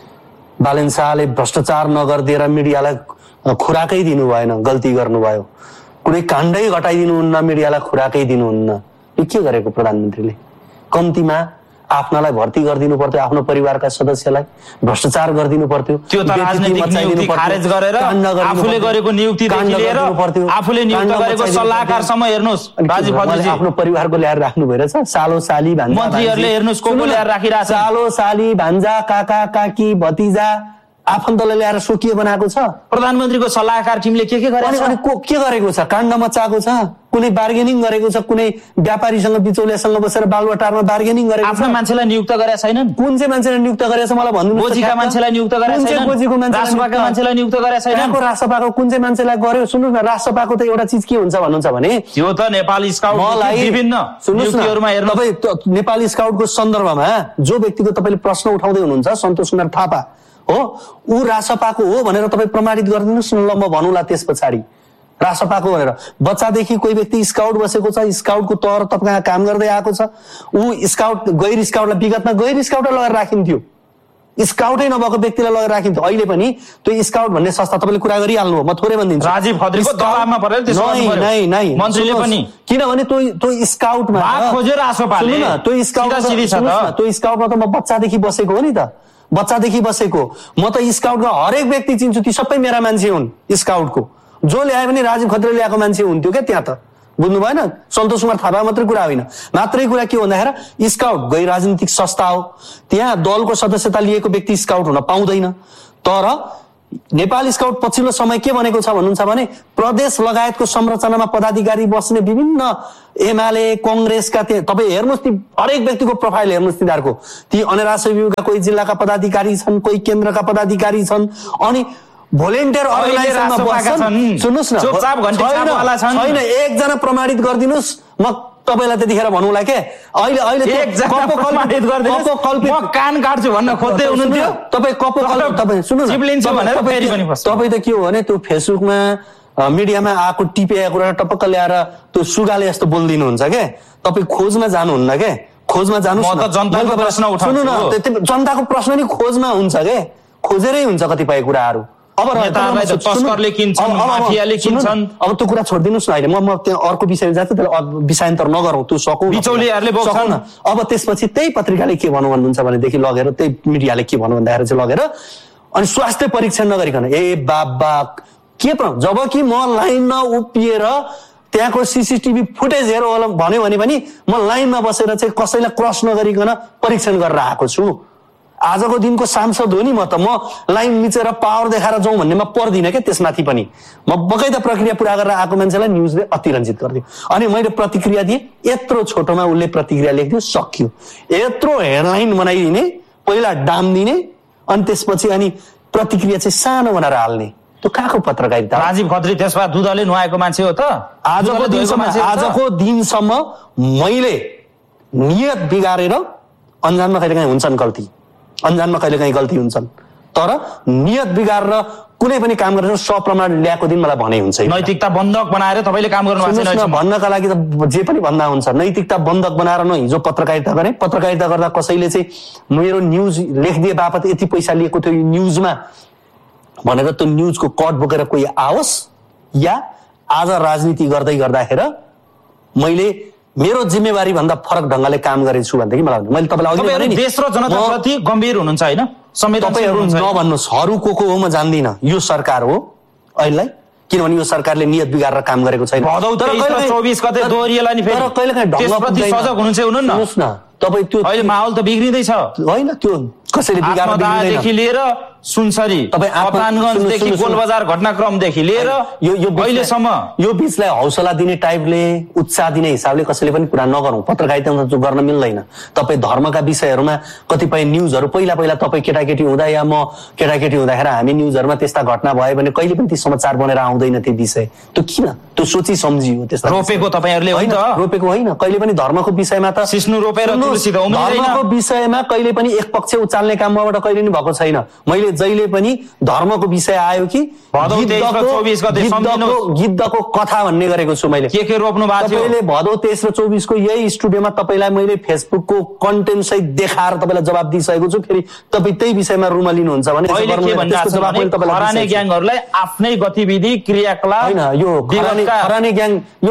Speaker 3: बालेन शाहले भ्रष्टाचार नगरिदिएर मिडियालाई खुराकै दिनु भएन, गल्ती गर्नुभयो। कुनै काण्डै घटाइदिनुहुन्न, मिडियालाई खुराकै दिनुहुन्न। यो के गरेको प्रधानमन्त्रीले? कम्तीमा आफ्नालाई भर्ती गरिदिनु पर्थ्यो, आफ्नो परिवारका सदस्यलाई भ्रष्टाचार गरिदिनु पर्थ्यो,
Speaker 2: त्यो त राजनीतिक नियुक्ति खारेज गरेर आफूले गरेको नियुक्तिदेखि लिएर आफूले नियुक्त गरेको सल्लाहकारसम्म हेर्नुस् राजीव खत्रीजी
Speaker 3: आफ्नो परिवारको ल्याएर राख्नु भइरहेछ। सालो साली भान्जा
Speaker 2: मन्त्रीहरूले हेर्नुस् को ल्याएर राखिरहेछ,
Speaker 3: सालो साली भान्जा काका काकी भतिजा आफन्तले ल्याएर सोकिए बनाएको छ।
Speaker 2: प्रधानमन्त्रीको सल्लाहकार टिमले के गरेको छ?
Speaker 3: के गरेको छ? काण्ड मचाएको छ, कुनै बार्गेनिङ गरेको छ, कुनै व्यापारीसँग बिचौलियासँग बसेर बालुवाटारमा बार्गेनिङ गरेको छ।
Speaker 2: आफ्नो मान्छेलाई नियुक्त गरेका छैनन्?
Speaker 3: कुन चाहिँ मान्छेलाई नियुक्त गरेको छ मलाई भन्नु।
Speaker 2: गोजीका मान्छेलाई नियुक्त गरेका छैनन्? राष्ट्रसभाका मान्छेलाई नियुक्त गरेका छैनन्?
Speaker 3: राष्ट्रसभाको कुन चाहिँ मान्छेलाई गर्यो? सुन्नुहोस् न, राष्ट्रसभाको त एउटा चिज के हुन्छ भन्नुहुन्छ भने
Speaker 2: त्यो त नेपाल स्काउट विभिन्न
Speaker 3: नियुक्तिहरुमा हेर्नु। तपाईँ नेपाल स्काउटको सन्दर्भमा जो व्यक्तिको तपाईँले प्रश्न उठाउँदै हुनुहुन्छ सन्तोष कुमार थापा हो, ऊ रासपाको हो भनेर तपाईँ प्रमाणित गरिदिनुहोस् न, ल म भनौँला त्यस पछाडि रासपाको भनेर। बच्चादेखि कोही व्यक्ति स्काउट बसेको छ, स्काउटको तहर तपाईँ काम गर्दै आएको छ, ऊ स्काउट गैर स्काउटलाई विगतमा गैर स्काउटलाई लगेर राखिन्थ्यो, स्काउटै नभएको व्यक्तिलाई लगेर राखिन्थ्यो। अहिले पनि त्यो स्काउट भन्ने संस्था तपाईँले कुरा गरिहाल्नु हो, म थोरै भनिदिन्छु।
Speaker 2: राजीव खत्रीको दबाबमा परेर त्यसो
Speaker 3: नै
Speaker 2: मन्त्रीले पनि,
Speaker 3: किनभने त्यो स्काउटमा
Speaker 2: खोजेर आसोपाले
Speaker 3: त्यो स्काउटमा त म बच्चादेखि बसेको हो नि त, बच्चादेखि बसेको म त स्काउटको हरेक व्यक्ति चिन्छु, ती सबै मेरा मान्छे हुन्। स्काउटको जो ल्यायो भने राजीव खत्रीले ल्याएको मान्छे हुन्थ्यो क्या त्यहाँ त, बुझ्नु भएन? सन्तोष कुमार थापा मात्रै कुरा होइन, मात्रै कुरा के भन्दाखेरि स्काउट गैर राजनीतिक संस्था हो, त्यहाँ दलको सदस्यता लिएको व्यक्ति स्काउट हुन पाउँदैन। तर नेपाल स्काउट पछिल्लो समय के भनेको छ भन्नुहुन्छ भने प्रदेश लगायतको संरचनामा पदाधिकारी बस्ने विभिन्न एमाले कांग्रेसका तपाईँ हेर्नुहोस् ती हरेक व्यक्तिको प्रोफाइल हेर्नुहोस् तिनीहरूको, ती अनारक्षी विभागका कोही जिल्लाका पदाधिकारी छन्, कोही केन्द्रका पदाधिकारी छन्, अनि भोलिन्टियर अर्गनाइजेसनमा बस्छन्। सुन्नुहोस् न, छैन एकजना प्रमाणित गरिदिनुहोस्, म तपाईलाई त्यतिखेर भनौँला के अहिले
Speaker 2: कान काट्छु भन्न खोज्दै हुनुहुन्थ्यो
Speaker 3: तपाईँ तपाईँ सुन्नुहोस्, तपाईँ त के हो भने त्यो फेसबुकमा मिडियामा आएको टिपेको कुरा टपक्क ल्याएर त्यो सुगाले जस्तो बोलिदिनुहुन्छ के, तपाईँ खोजमा जानुहुन्न के, खोजमा जानुहोस् न। सुन्नु न, जनताको प्रश्न नि खोजमा हुन्छ के, खोजेरै हुन्छ कतिपय कुराहरू। अब
Speaker 2: तस्करले किन्छन्, माफियाले किन्छन्,
Speaker 3: अब त्यो कुरा छोडिदिनुहोस् न। अहिले म त्यहाँ अर्को विषयमा जान्छु, त्यसलाई विषयान्तर नगरौँ, त्यो सकौँ,
Speaker 2: बिचौलियाहरूले बोक्छन्।
Speaker 3: अब त्यसपछि त्यही पत्रिकाले के भन्नु भन्नुहुन्छ भनेदेखि लगेर त्यही मिडियाले के भन्नु भन्दाखेरि चाहिँ लगेर अनि स्वास्थ्य परीक्षण नगरिकन ए बाबा के जबकि म लाइनमा उभिएर त्यहाँको सीसीटीभी फुटेज हेर भन्यो भने पनि म लाइनमा बसेर चाहिँ कसैलाई क्रस नगरिकन परीक्षण गरेर आएको छु। आजको दिनको सांसद हो नि म त, म लाइन मिचेर पावर देखाएर जाउँ भन्नेमा पर्दिनँ क्या। त्यसमाथि पनि म बगैँचा प्रक्रिया पुरा गरेर आएको मान्छेलाई न्युजले अतिरञ्जित गरिदियो। अनि मैले प्रतिक्रिया दिएँ, यत्रो छोटोमा उसले प्रतिक्रिया लेखिदियो, सक्यो। यत्रो हेडलाइन बनाइदिने, पहिला डाम दिने, अनि त्यसपछि अनि प्रतिक्रिया चाहिँ सानो बनाएर हाल्ने, त्यो कहाँको पत्रकारिता?
Speaker 2: राजीव खत्री त्यसमा दुधले नुहाएको मान्छे हो त।
Speaker 3: आजको दिनसम्म मैले नियत बिगारेर, अन्जानमा कहिलेकाहीँ हुन्छन् गल्ती, अन्जानमा कहिलेकाहीँ गल्ती हुन्छन्, तर नियत बिगारेर कुनै पनि काम गरेर सप्रमाण ल्याएको दिन मलाई भनाइ हुन्छ।
Speaker 2: नैतिकता बन्धक बनाएर तपाईँले काम गर्नु भएको छैन
Speaker 3: भन्नका लागि त जे पनि भन्दा हुन्छ। नैतिकता बन्धक बनाएर न हिजो पत्रकारिता गरेँ, पत्रकारिता गर्दा कसैले चाहिँ मेरो न्युज लेखिदिए बापत यति पैसा लिएको थियो न्युजमा भनेर त्यो न्युजको कट बोकेर कोही आओस्, या आज राजनीति गर्दै गर्दाखेरि मैले मेरो जिम्मेवारी भन्दा फरक ढंगले काम गरेछु भनेदेखि मलाई मैले तपाईलाई
Speaker 2: देश र जनताप्रति गम्भीर हुनुहुन्छ हैन?
Speaker 3: तपाईहरु नभन्नुस्, अरु को हो म जान्दिन, यो सरकार हो अहिलेलाई, किनभने यो सरकारले नियत बिगारेर काम गरेको छैन।
Speaker 2: भदौ 23 गते दोहोरिएला नि फेरि
Speaker 3: कहिलेकाहीँ
Speaker 2: त्यसप्रति सजग हुनुहुन्छ हुनु न।
Speaker 3: सुन्नुस् न, तपाई त्यो
Speaker 2: अहिले माहौल त बिग्रिँदै छ
Speaker 3: हैन? त्यो कसैले बिगारेर
Speaker 2: देखि लिएर सुनसरी, अपानगञ्जदेखि गोलबजार घटनाक्रमदेखि लिएर अहिलेसम्म यो
Speaker 3: बीचलाई हौसला दिने टाइपले, उत्साह दिने हिसाबले कसैले पनि कुरा नगरौँ। पत्रकारितामा जो गर्न मिल्दैन। तपाईँ धर्मका विषयहरूमा कतिपय न्युजहरू पहिला तपाईँ केटाकेटी हुँदा या म केटाकेटी हुँदाखेरि हामी न्युजहरूमा त्यस्ता घटना भयो भने कहिले पनि ती समाचार बनेर आउँदैन त्यो विषय। त्यो किन? त्यो सोची सम्झी हो। त्यस्ता
Speaker 2: रोपेको तपाईँहरूले होइन,
Speaker 3: रोपेको होइन। कहिले पनि धर्मको विषयमा त
Speaker 2: सिस्नु रोपेर तुलसी त उम्रिदैन।
Speaker 3: धर्मको विषयमा कहिले पनि एक पक्ष उचाल्ने काम मबाट कहिले पनि भएको छैन। मैले जहिले पनि धर्मको विषय आयो कि गिद्धको कथा भन्ने गरेको छु। मैले
Speaker 2: के रोप्नु भएको थियो?
Speaker 3: तपाईँले भदौ 23 र 24 को यही स्टुडियोमा तपाईँलाई मैले फेसबुकको कन्टेन्ट सहित देखाएर तपाईँलाई जवाब दिइसकेको छु। फेरि तपाईँ त्यही विषयमा रुमा लिनुहुन्छ भने
Speaker 2: खरानी ग्याङहरूलाई आफ्नै गतिविधि क्रियाकलाप
Speaker 3: होइन, यो खरानी ग्याङ, यो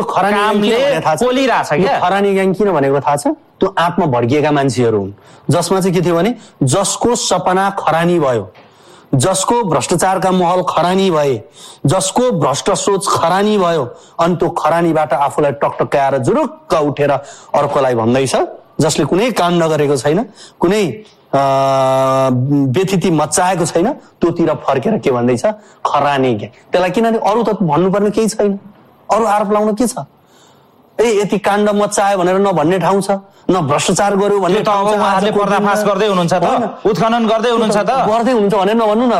Speaker 3: खरानी ग्याङ किन भनेको थाहा छ? त्यो आत्मा भड्किएका मान्छेहरू हुन्, जसमा चाहिँ के थियो भने जसको सपना खरानी भयो, जसको भ्रष्टाचारका महल खरानी भए, जसको भ्रष्ट सोच खरानी भयो, अनि त्यो खरानीबाट आफूलाई टकटकाएर जुरुक्क उठेर अर्कोलाई भन्दैछ, जसले कुनै काम नगरेको छैन, कुनै व्यथिति मचाएको छैन, त्योतिर फर्केर के भन्दैछ? खरानी ग्याङ। त्यसलाई किनभने अरू त भन्नुपर्ने केही छैन, अरू आरोप लाउन के छ? यति काण्ड मचायो भनेर नभन्ने ठाउँ छ, न भ्रष्टाचार गर्यो भन्ने ठाउँ छ।
Speaker 2: उहाँहरूले पर्दाफास गर्दै हुनुहुन्छ त, उत्खनन गर्दै हुनुहुन्छ त,
Speaker 3: गर्दै हुनुहुन्छ भनेर नभन्नु न।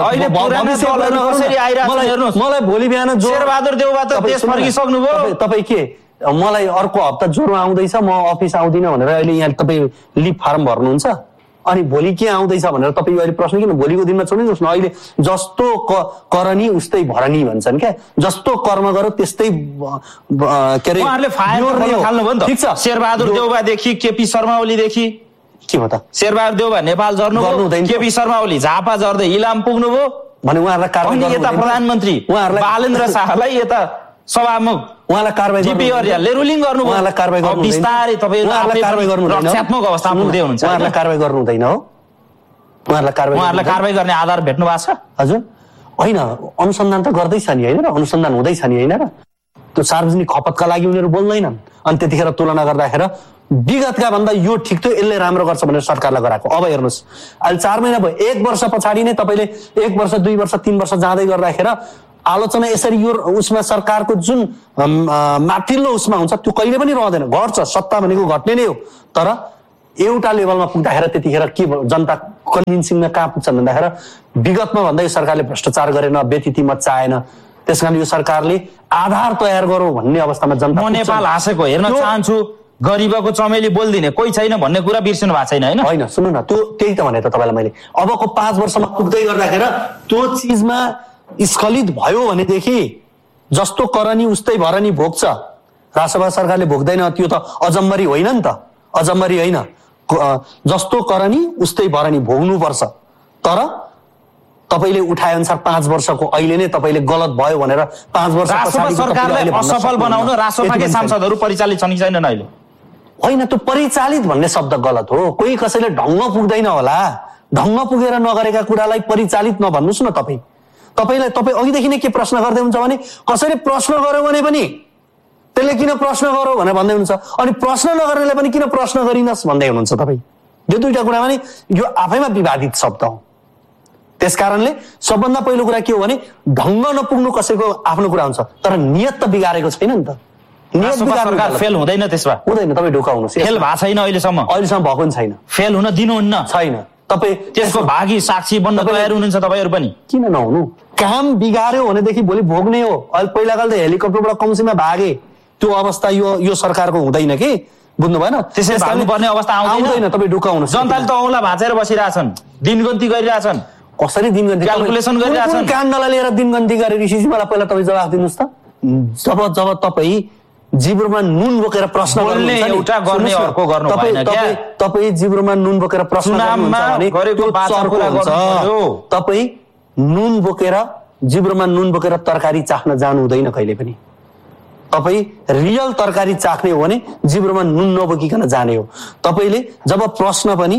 Speaker 3: मलाई भोलि बिहान
Speaker 2: शेरबहादुर देउबा त देश फर्किसक्नुभयो।
Speaker 3: तपाईँ के मलाई अर्को हप्ता ज्वरो आउँदैछ, म अफिस आउँदिनँ भनेर अहिले यहाँ तपाईँ लिभ फार्म भर्नुहुन्छ, अनि भोलि के आउँदैछ भनेर तपाईँ अहिले प्रश्न किन? भोलिको दिनमा छोडिदिनुहोस् न। अहिले जस्तो करनी उस्तै भरनी भन्छन् क्या, जस्तो कर्म गरो त्यस्तै के अरे
Speaker 2: ठिक छ। शेरबहादुर देउबादेखि केपी शर्मा ओलीदेखि
Speaker 3: के हो त?
Speaker 2: शेरबहादुर देउबा नेपाल झर्नु, केपी शर्मा ओली झापा झर्दै इलाम पुग्नुभयो
Speaker 3: भने उहाँहरूलाई कारबाही,
Speaker 2: यता प्रधानमन्त्री बालेन्द्र शाहलाई यता सभामुख
Speaker 3: उहाँलाई कारबाही
Speaker 2: रुलिङ गर्नु,
Speaker 3: उहाँलाई कारबाही गर्नु,
Speaker 2: बिस्तारै तपाईहरुले कारबाही गर्नु हुँदैन, रक्षात्मक अवस्थामा पुग्दै हुनुहुन्छ।
Speaker 3: उहाँलाई कारबाही गर्नु हुँदैन हो? उहाँलाई
Speaker 2: कारबाही गर्ने आधार भेट्नु भएको छ?
Speaker 3: हजुर होइन, अनुसन्धान त गर्दैछ नि होइन र? अनुसन्धान हुँदैछ नि होइन र? त्यो सार्वजनिक खपतका लागि उनीहरू बोल्दैनन्। अनि त्यतिखेर तुलना गर्दाखेरि विगतका भन्दा यो ठिक थियो, यसले राम्रो गर्छ भनेर सरकारलाई गराएको। अब हेर्नुहोस्, अहिले 4 महिना भयो, 1 वर्ष पछाडि नै तपाईँले 1 वर्ष 2 वर्ष 3 वर्ष जाँदै गर्दाखेरि आलोचना यसरी यो उसमा सरकारको जुन माथिल्लो उसमा हुन्छ त्यो कहिले पनि रहँदैन। घट्छ, सत्ता भनेको घट्ने नै हो, तर एउटा लेभलमा पुग्दाखेरि त्यतिखेर के जनता कन्भिन्सिङमा कहाँ पुग्छन् भन्दाखेरि विगतमा भन्दा यो सरकारले भ्रष्टाचार गरेन, व्यथिति मचाएन, त्यस कारण यो सरकारले आधार तयार गरौँ भन्ने अवस्थामा जनता।
Speaker 2: म नेपाल हाँसेको हेर्न चाहन्छु, गरिबको चमेली बोल्दिने कोही छैन भन्ने कुरा बिर्सिनु भएको छैन होइन?
Speaker 3: होइन, सुन्नु न, त्यो त्यही त भने त तपाईँलाई मैले अबको 5 वर्षमा पुग्दै गर्दाखेरि त्यो चिजमा स्खलित भयो भनेदेखि जस्तो करनी उस्तै भरनी भोग्छ। राष्ट्रपति सरकारले भोग्दैन, त्यो त अजम्बरी होइन नि त, अजम्बरी होइन। जस्तो करनी उस्तै भरनी भोग्नुपर्छ। तर तपाईँले उठाए अनुसार 5 वर्षको अहिले नै तपाईँले गलत भयो भनेर 5 वर्ष
Speaker 2: सरकारलाई असफल बनाउन राष्ट्रपतिका सांसदहरू परिचालित छन् कि छैनन् अहिले?
Speaker 3: होइन, त्यो परिचालित भन्ने शब्द गलत हो। कोही कसैले ढङ्ग पुग्दैन होला, ढङ्ग पुगेर नगरेका कुरालाई परिचालित नभन्नुहोस् न। तपाईँ अघिदेखि नै के प्रश्न गर्दै हुन्छ भने कसैले प्रश्न गर्यो भने पनि त्यसले किन प्रश्न गरौ भनेर भन्दै हुनुहुन्छ। अनि प्रश्न नगर्नेले पनि किन प्रश्न गरिनस् भन्दै हुनुहुन्छ तपाईँ। यो दुईटा कुरामा नि यो आफैमा विवादित शब्द हो। त्यसकारणले सबभन्दा पहिलो कुरा के हो भने ढङ्ग नपुग्नु कसैको आफ्नो कुरा हुन्छ, तर नियत त बिगारेको छैन नि त। नियत
Speaker 2: सरकार फेल हुँदैन, त्यसमा
Speaker 3: हुँदैन। तपाईँ ढोकाउनुहोस्,
Speaker 2: फेल भएको छैन अहिलेसम्म
Speaker 3: भएको पनि छैन। फेल
Speaker 2: हुन दिनुहुन्न
Speaker 3: छैन। तपाईँ
Speaker 2: त्यसको भागी साक्षी बन्न तयार हुनुहुन्छ तपाईँहरू पनि।
Speaker 3: किन नहुनु? काम बिगार्यो भनेदेखि भोलि भोग्ने हो। अहिले पहिलाकाल त हेलिकप्टरबाट कमसीमा भागे, त्यो अवस्था यो सरकारको हुँदैन कि, बुझ्नु भएन?
Speaker 2: त्यसै भाग्नुपर्ने अवस्था आउँदैन।
Speaker 3: तपाईँ ढोकाउनुहोस्।
Speaker 2: जनताले त औँला भाँचेर बसिरहेछन्, दिनगन्ती गरिरहेछन्।
Speaker 3: कसरी दिनगन्ती
Speaker 2: क्यालकुलेसन गरिरहेछन्?
Speaker 3: काण्डलाई लिएर दिनगन्ती गरे ऋषिजी, मलाई पहिला तपाईँ जवाफ दिनुहोस् त। जब तपाईँ जिब्रोमा नुन बोकेर प्रश्न तपाईँ जिब्रोमा नुन बोकेर प्रश्न तपाईँ नुन बोकेर जिब्रोमा नुन बोकेर तरकारी चाख्न जानु हुँदैन कहिले पनि। तपाईँ रियल तरकारी चाख्ने हो भने जिब्रोमा नुन नबोकिकन जाने हो। तपाईँले जब प्रश्न पनि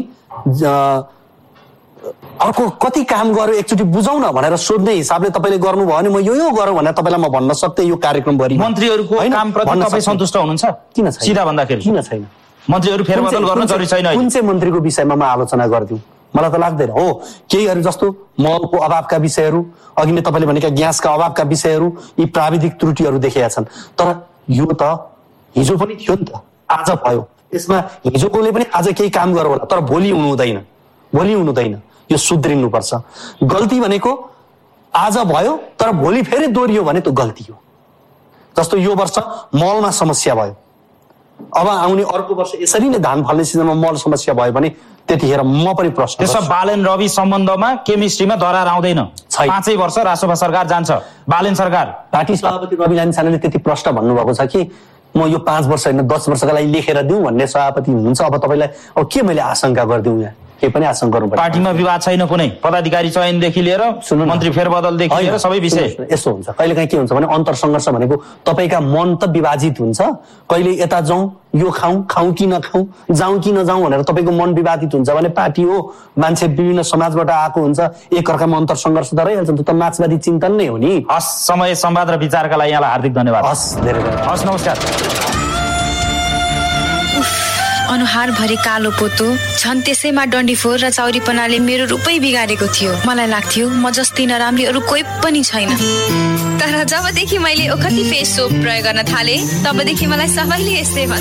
Speaker 3: अर्को कति काम गर्यो एकचोटि बुझाउन भनेर सोध्ने हिसाबले तपाईँले गर्नुभयो भने म यो गरौँ भनेर तपाईँलाई म भन्न सक्थेँ। यो कार्यक्रमभरि
Speaker 2: मन्त्रीहरूको कामप्रति तपाईँ सन्तुष्ट हुनुहुन्छ?
Speaker 3: किन छैन?
Speaker 2: सिधा भन्दाखेरि
Speaker 3: किन छैन?
Speaker 2: मन्त्रीहरू फेरबदल गर्न जरुरी छैन।
Speaker 3: कुन चाहिँ मन्त्रीको विषयमा म आलोचना गरिदिउँ? मलाई त लाग्दैन। हो, केहीहरू जस्तो मलको अभावका विषयहरू, अघि नै तपाईँले भनेका ग्यासका अभावका विषयहरू, यी प्राविधिक त्रुटिहरू देखिएका छन्। तर यो त हिजो पनि थियो नि त, आज भयो। यसमा हिजोकोले पनि आज केही काम गर्यो होला, तर भोलि हुनुहुँदैन। यो सुध्रिनुपर्छ। गल्ती भनेको आज भयो तर भोलि फेरि दोहोरियो भने त्यो गल्ती हो। जस्तो यो वर्ष मलमा समस्या भयो, अब आउने अर्को वर्ष यसरी नै धान फल्ने सिजनमा मल समस्या भयो भने त्यतिखेर म पनि प्रश्न
Speaker 2: त्यसो बालेन रवि सम्बन्धमा केमिस्ट्रीमा दरार आउँदैन। 5 वर्ष राष्ट्रसभा सरकार जान्छ, बालेन सरकार।
Speaker 3: पार्टी सभापति रवि लामिछानेले त्यति प्रश्न भन्नुभएको छ कि म यो 5 वर्ष होइन 10 वर्षका लागि लेखेर दिउँ भन्ने सभापति हुनुहुन्छ। अब तपाईँलाई अब के मैले आशंका गरिदिउँ? यहाँ केही पनि आशंका गर्नु पर्छ।
Speaker 2: पार्टीमा विवाद छैन कुनै? पदाधिकारी चयनदेखि लिएर मन्त्री फेरबदलदेखि लिएर सबै विषय
Speaker 3: यस्तो हुन्छ। कहिलेकाहीँ के हुन्छ भने अन्तरसङ्घर्ष भनेको तपाईँका मन त विभाजित हुन्छ। कहिले यता जाउँ, यो खाउँ कि नखाउँ, जाउँ कि नजाउँ भनेर तपाईँको मन विवादित हुन्छ भने पार्टी हो, मान्छे विभिन्न समाजबाट आएको हुन्छ, एकअर्कामा अन्तरसङ्घर्ष त रहिहाल्छ नि, त मार्क्सवादी चिन्तन नै हो नि।
Speaker 2: हस्, समय संवाद र विचारका लागि यहाँलाई हार्दिक धन्यवाद।
Speaker 3: हस्, धेरै
Speaker 2: हस्, नमस्कार।
Speaker 4: अनुहार भरि कालो पोतो छन्, त्यसैमा डन्डीफोर र चौरीपनाले मेरो रूपै बिगारेको थियो। मलाई लाग्थ्यो म जस्तै नराम्री अरू कोही पनि छैन। तर जबदेखि मैले ओखती फेस सोप प्रयोग गर्न थाले तबदेखि मलाई सबैले यस्तै